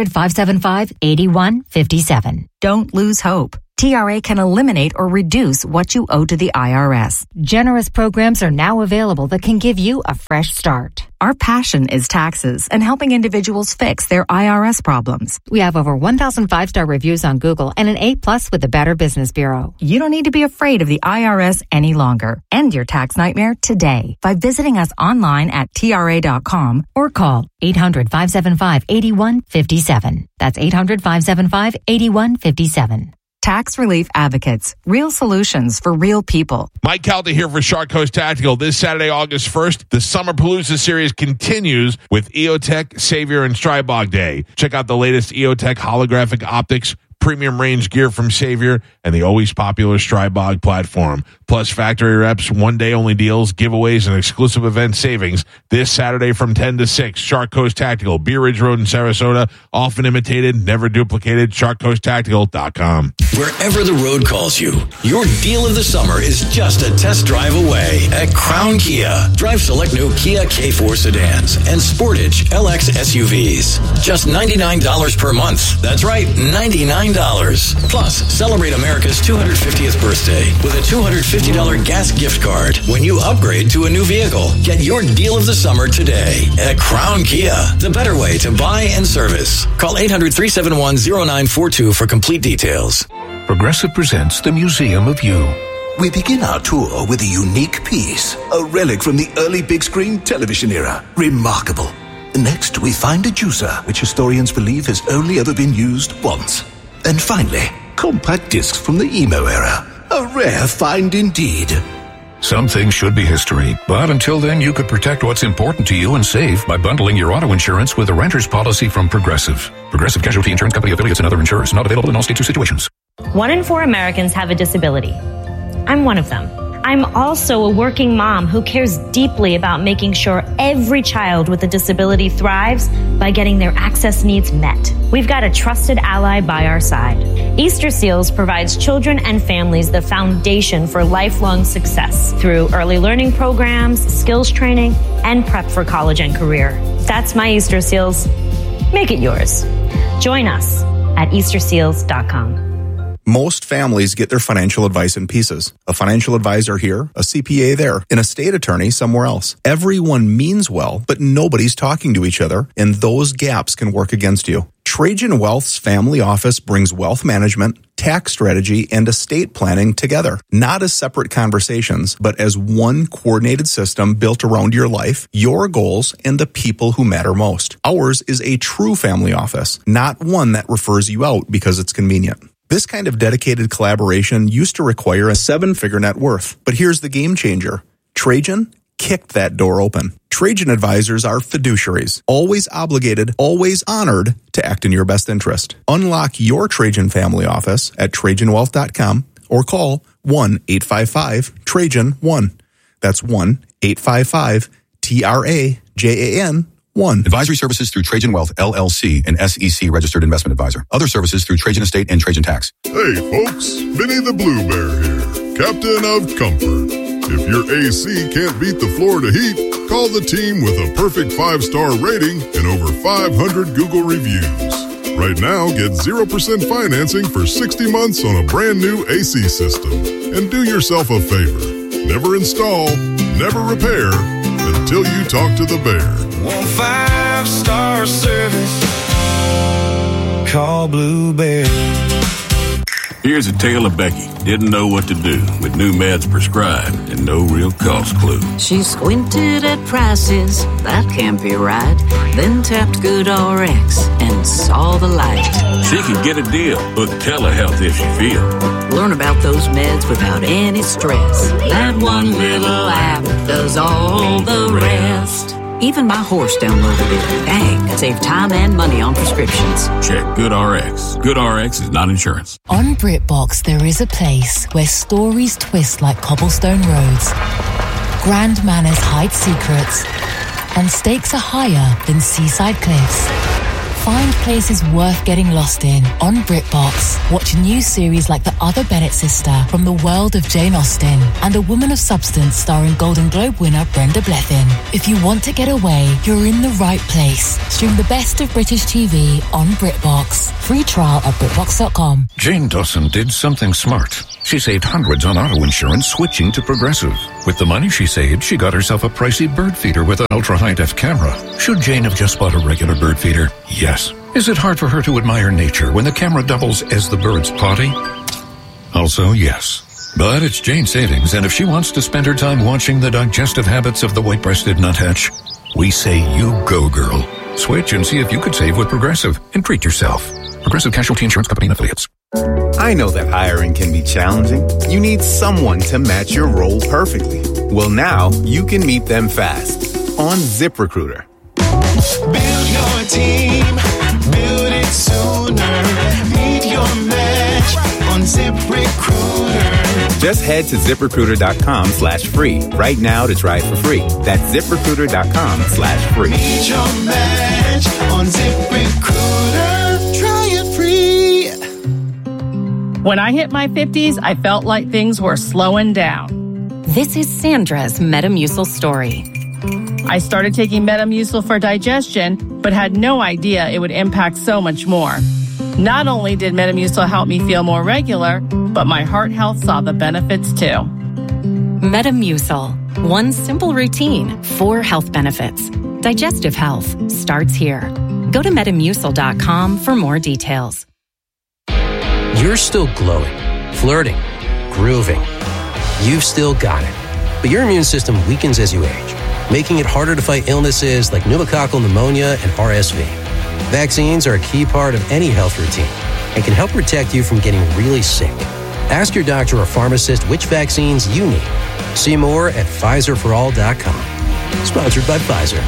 [SPEAKER 18] 800-575-8157. Don't lose hope. TRA can eliminate or reduce what you owe to the IRS. Generous programs are now available that can give you a fresh start. Our passion is taxes and helping individuals fix their IRS problems. We have over 1,000 5-star reviews on Google and an A+ with the Better Business Bureau. You don't need to be afraid of the IRS any longer. End your tax nightmare today by visiting us online at TRA.com or call 800-575-8157. That's 800-575-8157. Tax Relief Advocates. Real solutions for real people.
[SPEAKER 4] Mike Calta here for Shark Coast Tactical. This Saturday, August 1st, the Summer Palooza series continues with EOTech, Savior, and Strybog Day. Check out the latest EOTech holographic optics, premium range gear from Savior, and the always popular Strybog platform. Plus factory reps, one-day only deals, giveaways, and exclusive event savings this Saturday from 10 to 6. Shark Coast Tactical, Bee Ridge Road in Sarasota. Often imitated, never duplicated. SharkCoastTactical.com.
[SPEAKER 21] Wherever the road calls you, your deal of the summer is just a test drive away at Crown Kia. Drive select new Kia K4 sedans and Sportage LX SUVs. Just $99 per month. That's right, $99. Plus, celebrate America's 250th birthday with a $250 gas gift card when you upgrade to a new vehicle. Get your deal of the summer today at Crown Kia, the better way to buy and service. Call 800-371-0942 for complete details.
[SPEAKER 12] Progressive presents the Museum of You.
[SPEAKER 22] We begin our tour with a unique piece, a relic from the early big screen television era. Remarkable. Next, we find a juicer, which historians believe has only ever been used once. And finally, compact discs from the emo era. A rare find indeed.
[SPEAKER 12] Some things should be history, but until then, you could protect what's important to you and save by bundling your auto insurance with a renter's policy from Progressive. Progressive Casualty Insurance Company affiliates and other insurers. Not available in all states or situations.
[SPEAKER 23] 1 in 4 Americans have a disability. I'm one of them. I'm also a working mom who cares deeply about making sure every child with a disability thrives by getting their access needs met. We've got a trusted ally by our side. Easter Seals provides children and families the foundation for lifelong success through early learning programs, skills training, and prep for college and career. That's my Easter Seals. Make it yours. Join us at easterseals.com.
[SPEAKER 24] Most families get their financial advice in pieces. A financial advisor here, a CPA there, and a state attorney somewhere else. Everyone means well, but nobody's talking to each other, and those gaps can work against you. Trajan Wealth's family office brings wealth management, tax strategy, and estate planning together. Not as separate conversations, but as one coordinated system built around your life, your goals, and the people who matter most. Ours is a true family office, not one that refers you out because it's convenient. This kind of dedicated collaboration used to require a 7-figure net worth. But here's the game changer. Trajan kicked that door open. Trajan advisors are fiduciaries, always obligated, always honored to act in your best interest. Unlock your Trajan family office at TrajanWealth.com or call 1-855-TRAJAN-1. That's 1-855-TRAJAN-1.
[SPEAKER 25] Advisory services through Trajan Wealth, LLC, an SEC registered investment advisor. Other services through Trajan Estate and Trajan Tax.
[SPEAKER 26] Hey, folks, Vinny the Blue Bear here, Captain of Comfort. If your AC can't beat the Florida heat, call the team with a perfect 5-star rating and over 500 Google reviews. Right now, get 0% financing for 60 months on a brand new AC system. And do yourself a favor. Never install, never repair until you talk to the bear.
[SPEAKER 27] 5-star service. Call Blue Bear.
[SPEAKER 28] Here's a tale of Becky. Didn't know what to do with new meds prescribed and no real cost clue.
[SPEAKER 29] She squinted at prices, that can't be right. Then tapped GoodRx and saw the light.
[SPEAKER 28] She could get a deal, book telehealth if she feels.
[SPEAKER 29] Learn about those meds without any stress. That one little app does all the rest. Even my horse downloaded it. Dang, save time and money on prescriptions.
[SPEAKER 28] Check GoodRx. GoodRx is not insurance.
[SPEAKER 30] On BritBox, there is a place where stories twist like cobblestone roads, grand manners hide secrets, and stakes are higher than seaside cliffs. Find places worth getting lost in on BritBox. Watch new series like The Other Bennett Sister from the world of Jane Austen and A Woman of Substance starring Golden Globe winner Brenda Blethyn. If you want to get away, you're in the right place. Stream the best of British TV on BritBox. Free trial at BritBox.com.
[SPEAKER 12] Jane Dawson did something smart. She saved hundreds on auto insurance switching to Progressive. With the money she saved, she got herself a pricey bird feeder with an ultra-high-def camera. Should Jane have just bought a regular bird feeder? Yes. Is it hard for her to admire nature when the camera doubles as the bird's potty? Also, yes. But it's Jane's savings, and if she wants to spend her time watching the digestive habits of the white-breasted nuthatch, we say you go, girl. Switch and see if you could save with Progressive and treat yourself. Progressive Casualty Insurance Company and Affiliates.
[SPEAKER 31] I know that hiring can be challenging. You need someone to match your role perfectly. Well, now you can meet them fast on ZipRecruiter.
[SPEAKER 27] Build your team, build it sooner. Meet your
[SPEAKER 31] Just head to ZipRecruiter.com/free right now to try it for free. That's ZipRecruiter.com/free.
[SPEAKER 2] Need your match on ZipRecruiter. Try it free.
[SPEAKER 7] When I hit my 50s, I felt like things were slowing down.
[SPEAKER 10] This is Sandra's Metamucil story.
[SPEAKER 7] I started taking Metamucil for digestion, but had no idea it would impact so much more. Not only did Metamucil help me feel more regular, but my heart health saw the benefits too.
[SPEAKER 10] Metamucil. One simple routine, 4 health benefits. Digestive health starts here. Go to Metamucil.com for more details.
[SPEAKER 11] You're still glowing, flirting, grooving. You've still got it. But your immune system weakens as you age, making it harder to fight illnesses like pneumococcal pneumonia and RSV. Vaccines are a key part of any health routine and can help protect you from getting really sick. Ask your doctor or pharmacist which vaccines you need. See more at PfizerForAll.com. Sponsored by Pfizer.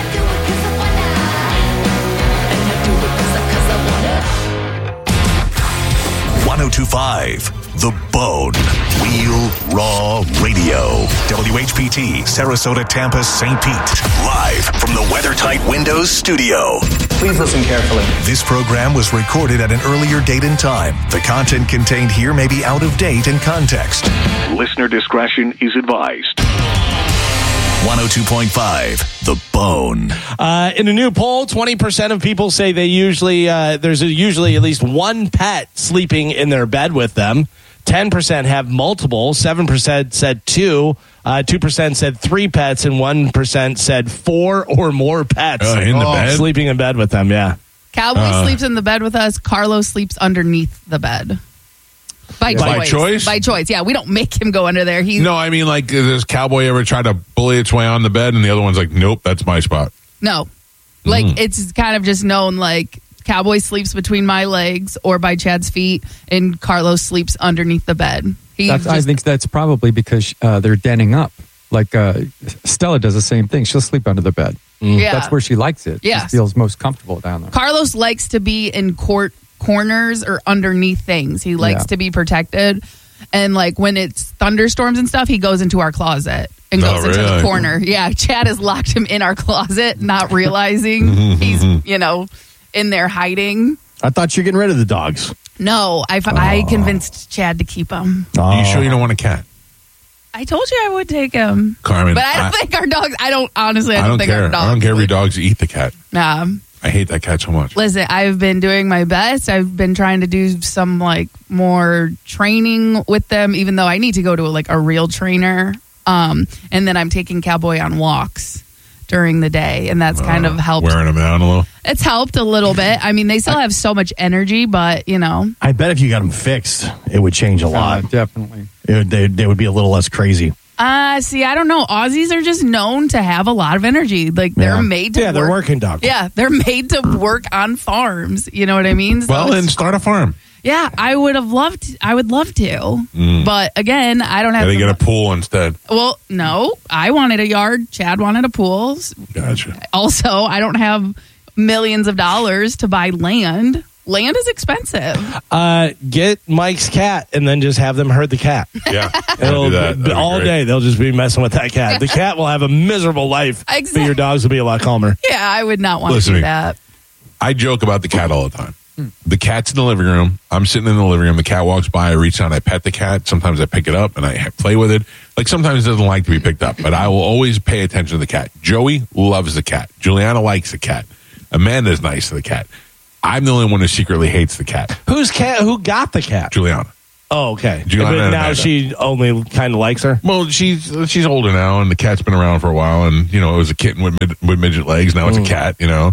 [SPEAKER 1] 1025 The Bone. Real Raw Radio. WHPT, Sarasota, Tampa, St. Pete. Live from the WeatherTight Windows studio.
[SPEAKER 13] Please listen carefully.
[SPEAKER 1] This program was recorded at an earlier date and time. The content contained here may be out of date and context. Listener discretion is advised. 102.5 The Bone.
[SPEAKER 3] In a new poll, 20% of people say they usually there's usually at least one pet sleeping in their bed with them. 10% have multiple. 7% said 2. 2% said 3 pets, and 1% said 4 or more pets
[SPEAKER 4] in the bed?
[SPEAKER 3] sleeping in bed with them. Yeah.
[SPEAKER 6] Cowboy sleeps in the bed with us. Carlos sleeps underneath the bed. By choice? By choice, yeah. We don't make him go under there.
[SPEAKER 4] No, I mean, like, does Cowboy ever try to bully its way on the bed, and the other one's like, nope, that's my spot?
[SPEAKER 6] No. Like, it's kind of just known, like, Cowboy sleeps between my legs or by Chad's feet, and Carlos sleeps underneath the bed.
[SPEAKER 14] I think that's probably because they're denning up. Like, Stella does the same thing. She'll sleep under the bed.
[SPEAKER 6] Yeah.
[SPEAKER 14] That's where she likes it.
[SPEAKER 6] Yes.
[SPEAKER 14] She feels most comfortable down there.
[SPEAKER 6] Carlos likes to be in corners or underneath things. He likes to be protected. And like when it's thunderstorms and stuff, he goes into our closet and goes into the corner. Yeah, Chad has locked him in our closet, not realizing he's, in there hiding.
[SPEAKER 5] I thought you were getting rid of the dogs.
[SPEAKER 6] No, I convinced Chad to keep him.
[SPEAKER 4] Are you sure you don't want a cat?
[SPEAKER 6] I told you I would take him.
[SPEAKER 4] Carmen.
[SPEAKER 6] But I don't think our dogs, I don't think
[SPEAKER 4] care.
[SPEAKER 6] our dogs.
[SPEAKER 4] I don't care if your dogs eat the cat.
[SPEAKER 6] Nah.
[SPEAKER 4] I hate that cat so much.
[SPEAKER 6] Listen, I've been doing my best. I've been trying to do some like more training with them, even though I need to go to a real trainer. And then I'm taking Cowboy on walks during the day, and that's kind of helped.
[SPEAKER 4] Wearing them down a little?
[SPEAKER 6] It's helped a little bit. I mean, they still have so much energy, but,
[SPEAKER 5] I bet if you got them fixed, it would change a lot.
[SPEAKER 14] Definitely.
[SPEAKER 5] They would be a little less crazy.
[SPEAKER 6] See, I don't know. Aussies are just known to have a lot of energy. Like, they're made to work.
[SPEAKER 3] they're working dogs.
[SPEAKER 6] Yeah, they're made to work on farms. You know what I mean?
[SPEAKER 4] So then start a farm.
[SPEAKER 6] Yeah, I would love to. But again, I don't have
[SPEAKER 4] to get a pool instead.
[SPEAKER 6] Well, no. I wanted a yard. Chad wanted a pool.
[SPEAKER 4] Gotcha.
[SPEAKER 6] Also, I don't have millions of dollars to buy land. Land is expensive.
[SPEAKER 3] Get Mike's cat and then just have them herd the cat.
[SPEAKER 4] Yeah. Do that.
[SPEAKER 3] All day they'll just be messing with that cat. The cat will have a miserable life.
[SPEAKER 6] Exactly.
[SPEAKER 3] But your dogs will be a lot calmer.
[SPEAKER 6] Yeah, I would not want to do that.
[SPEAKER 4] I joke about the cat all the time. The cat's in the living room. I'm sitting in the living room. The cat walks by. I reach out. I pet the cat. Sometimes I pick it up and I play with it. Like sometimes it doesn't like to be picked up, but I will always pay attention to the cat. Joey loves the cat. Juliana likes the cat. Amanda's nice to the cat. I'm the only one who secretly hates the cat.
[SPEAKER 3] Who got the cat?
[SPEAKER 4] Juliana.
[SPEAKER 3] Oh, okay.
[SPEAKER 4] Juliana
[SPEAKER 3] but now
[SPEAKER 4] Amanda.
[SPEAKER 3] she only kind of likes her?
[SPEAKER 4] Well, she's older now, and the cat's been around for a while, and, it was a kitten with midget legs. Now it's a cat,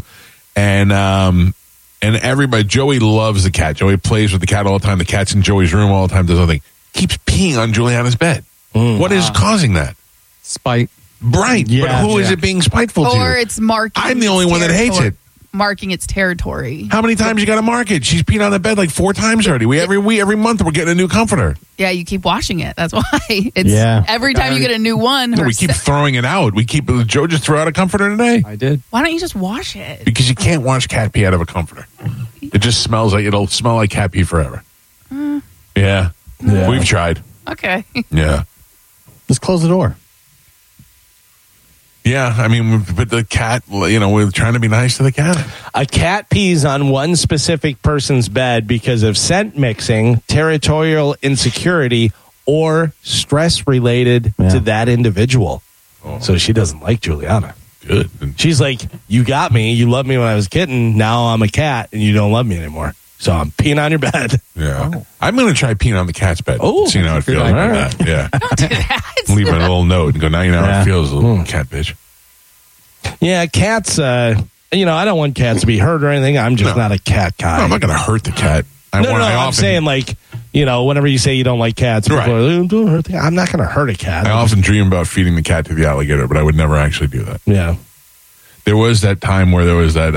[SPEAKER 4] And everybody, Joey loves the cat. Joey plays with the cat all the time. The cat's in Joey's room all the time, does nothing. Keeps peeing on Juliana's bed. What is causing that?
[SPEAKER 14] Spite.
[SPEAKER 4] Right.
[SPEAKER 14] Yeah,
[SPEAKER 4] but who is it being spiteful to?
[SPEAKER 6] Or it's marking.
[SPEAKER 4] I'm the only one that hates it.
[SPEAKER 6] Marking its territory.
[SPEAKER 4] How many times you got to mark it? She's peed on the bed like 4 times already. Every month we're getting a new comforter.
[SPEAKER 6] Yeah, you keep washing it. That's why. Every time you get a new one.
[SPEAKER 4] No, we keep throwing it out. Joe just threw out a comforter today.
[SPEAKER 14] I did.
[SPEAKER 6] Why don't you just wash it?
[SPEAKER 4] Because you can't wash cat pee out of a comforter. It just it'll smell like cat pee forever. Yeah. We've tried.
[SPEAKER 6] Okay.
[SPEAKER 4] Yeah.
[SPEAKER 5] Just close the door.
[SPEAKER 4] Yeah, I mean, but the cat, we're trying to be nice to the cat.
[SPEAKER 3] A cat pees on one specific person's bed because of scent mixing, territorial insecurity, or stress related to that individual. Oh. So she doesn't like Juliana.
[SPEAKER 4] Good.
[SPEAKER 3] She's like, you got me. You loved me when I was a kitten. Now I'm a cat and you don't love me anymore. So I'm peeing on your bed.
[SPEAKER 4] Yeah. Oh. I'm going to try peeing on the cat's bed. Oh, seeing how it feels. Like that. Yeah.
[SPEAKER 6] Don't do that.
[SPEAKER 4] Leave it a little note and go, now you know how it feels, little cat bitch.
[SPEAKER 3] Yeah, cats, I don't want cats to be hurt or anything. I'm just not a cat guy.
[SPEAKER 4] No, I'm not going to hurt the cat.
[SPEAKER 3] I'm saying like, whenever you say you don't like cats, people are like, don't hurt the cat. I'm not going to hurt a cat.
[SPEAKER 4] I often dream about feeding the cat to the alligator, but I would never actually do that.
[SPEAKER 3] Yeah.
[SPEAKER 4] There was that time where there was that,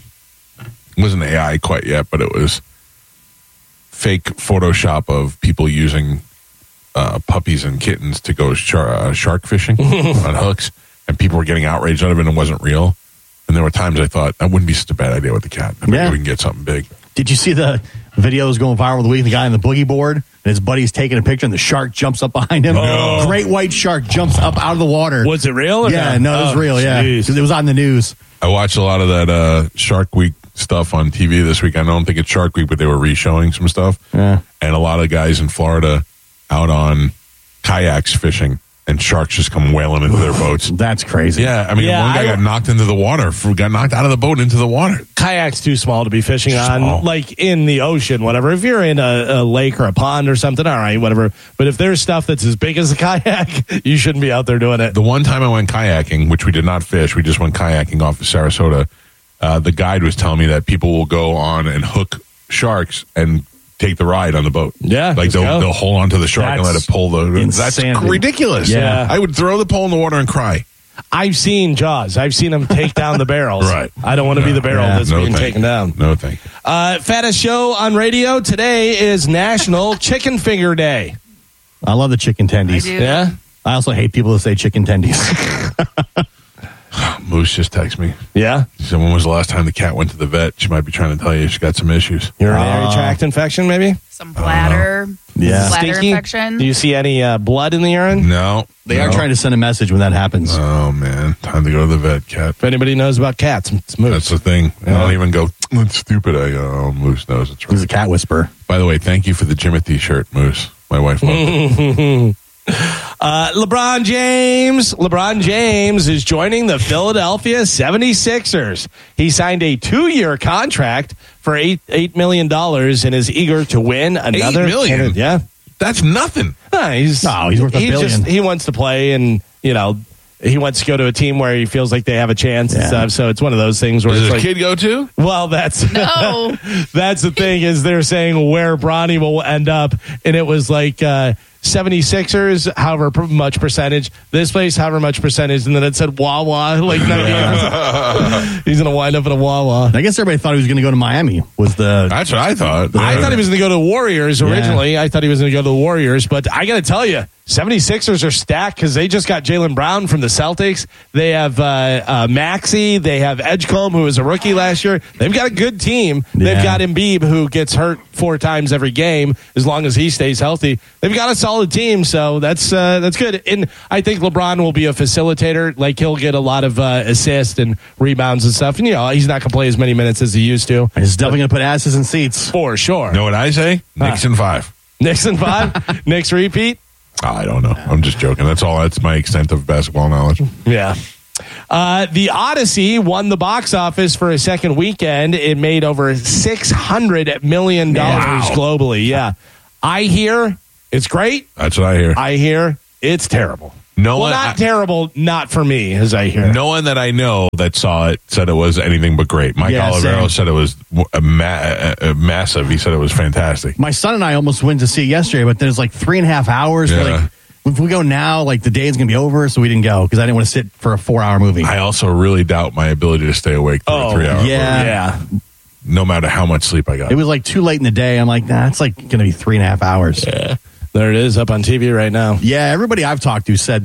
[SPEAKER 4] it wasn't AI quite yet, but it was fake Photoshop of people using puppies and kittens to go shark fishing on hooks, and people were getting outraged out of it and it wasn't real. And there were times I thought, that wouldn't be such a bad idea with the cat. Maybe we can get something big.
[SPEAKER 5] Did you see the videos going viral the week? The guy on the boogie board and his buddy's taking a picture and the shark jumps up behind him.
[SPEAKER 3] Oh.
[SPEAKER 5] Great white shark jumps up out of the water.
[SPEAKER 3] Was it real? Or
[SPEAKER 5] yeah, no, it was real.
[SPEAKER 3] Geez.
[SPEAKER 5] Yeah, it was on the news.
[SPEAKER 4] I watched a lot of that Shark Week stuff on TV this week. I don't think it's Shark Week, but they were re-showing some stuff.
[SPEAKER 5] Yeah.
[SPEAKER 4] And a lot of guys in Florida out on kayaks fishing, and sharks just come wailing into their boats.
[SPEAKER 5] That's crazy.
[SPEAKER 4] Yeah, I mean, one guy got knocked into the water, got knocked out of the boat into the water.
[SPEAKER 3] Kayak's too small to be fishing on, like in the ocean, whatever. If you're in a lake or a pond or something, all right, whatever. But if there's stuff that's as big as a kayak, you shouldn't be out there doing it.
[SPEAKER 4] The one time I went kayaking, which we did not fish, we just went kayaking off of Sarasota, the guide was telling me that people will go on and hook sharks and take the ride on the boat.
[SPEAKER 3] Yeah.
[SPEAKER 4] Like they'll hold on to the shark and let it pull that's ridiculous.
[SPEAKER 3] Yeah.
[SPEAKER 4] I would throw the pole in the water and cry.
[SPEAKER 3] I've seen Jaws. I've seen them take down the barrels.
[SPEAKER 4] Right.
[SPEAKER 3] I don't want to be the barrel that's being taken down.
[SPEAKER 4] No, thank you.
[SPEAKER 3] Fattest show on radio today is National Chicken Finger Day.
[SPEAKER 5] I love the chicken tendies.
[SPEAKER 6] I do.
[SPEAKER 3] Yeah.
[SPEAKER 5] I also hate people that say chicken tendies.
[SPEAKER 4] Moose just texted me.
[SPEAKER 3] Yeah?
[SPEAKER 4] She said, when was the last time the cat went to the vet? She might be trying to tell you she's got some issues.
[SPEAKER 3] Urinary tract infection, maybe?
[SPEAKER 6] Some bladder. Bladder infection.
[SPEAKER 3] Do you see any blood in the urine?
[SPEAKER 4] No.
[SPEAKER 5] They are trying to send a message when that happens.
[SPEAKER 4] Oh, man. Time to go to the vet, cat.
[SPEAKER 3] If anybody knows about cats, it's Moose.
[SPEAKER 4] That's the thing. I don't even go, that's stupid. Moose knows it's right.
[SPEAKER 5] He's a cat whisperer.
[SPEAKER 4] By the way, thank you for the Jimothy shirt, Moose. My wife loved it.
[SPEAKER 3] LeBron James is joining the Philadelphia 76ers. He signed a 2-year contract for $8 million and is eager to win another.
[SPEAKER 4] $8 million?
[SPEAKER 3] Yeah.
[SPEAKER 4] That's nothing.
[SPEAKER 5] He's worth $1 billion.
[SPEAKER 3] He wants to play, and he wants to go to a team where he feels like they have a chance and stuff. So it's one of those things where
[SPEAKER 4] Does
[SPEAKER 3] it's
[SPEAKER 4] his kid go to?
[SPEAKER 3] Well, that's the thing is they're saying where Bronny will end up, and it was like 76ers, however much percentage. This place, however much percentage, and then it said Wawa. Like he's going to wind up at a Wawa.
[SPEAKER 5] I guess everybody thought he was going to go to Miami.
[SPEAKER 4] That's what I thought.
[SPEAKER 3] I thought he was going to go to the Warriors originally. I thought he was going to go to the Warriors, but I got to tell you, 76ers are stacked because they just got Jaylen Brown from the Celtics. They have Maxey. They have Edgecombe, who was a rookie last year. They've got a good team. They've got Embiid, who gets hurt 4 times every game as long as he stays healthy. They've got a solid team, so that's good. And I think LeBron will be a facilitator. Like, he'll get a lot of assists and rebounds and stuff. And, he's not going to play as many minutes as he used to.
[SPEAKER 5] He's definitely going to put asses in seats.
[SPEAKER 3] For sure.
[SPEAKER 4] Know what I say? Knicks in 5.
[SPEAKER 3] Knicks in 5? Knicks repeat?
[SPEAKER 4] I don't know. I'm just joking. That's my extent of basketball knowledge.
[SPEAKER 3] Yeah. The Odyssey won the box office for a second weekend. It made over $600 million globally. Yeah. I hear it's great.
[SPEAKER 4] That's what I hear.
[SPEAKER 3] I hear it's terrible. Terrible, not for me, as I hear.
[SPEAKER 4] No one that I know that saw it said it was anything but great. Mike Olivero said it was massive. He said it was fantastic.
[SPEAKER 5] My son and I almost went to see it yesterday, but there's like 3.5 hours.
[SPEAKER 4] Yeah.
[SPEAKER 5] If we go now, like the day is going to be over, so we didn't go because I didn't want to sit for a 4-hour movie.
[SPEAKER 4] I also really doubt my ability to stay awake for a 3-hour movie.
[SPEAKER 5] Yeah.
[SPEAKER 4] No matter how much sleep I got.
[SPEAKER 5] It was like too late in the day. I'm like, it's like going to be 3.5 hours.
[SPEAKER 3] Yeah. There it is up on TV right now.
[SPEAKER 5] Yeah, everybody I've talked to said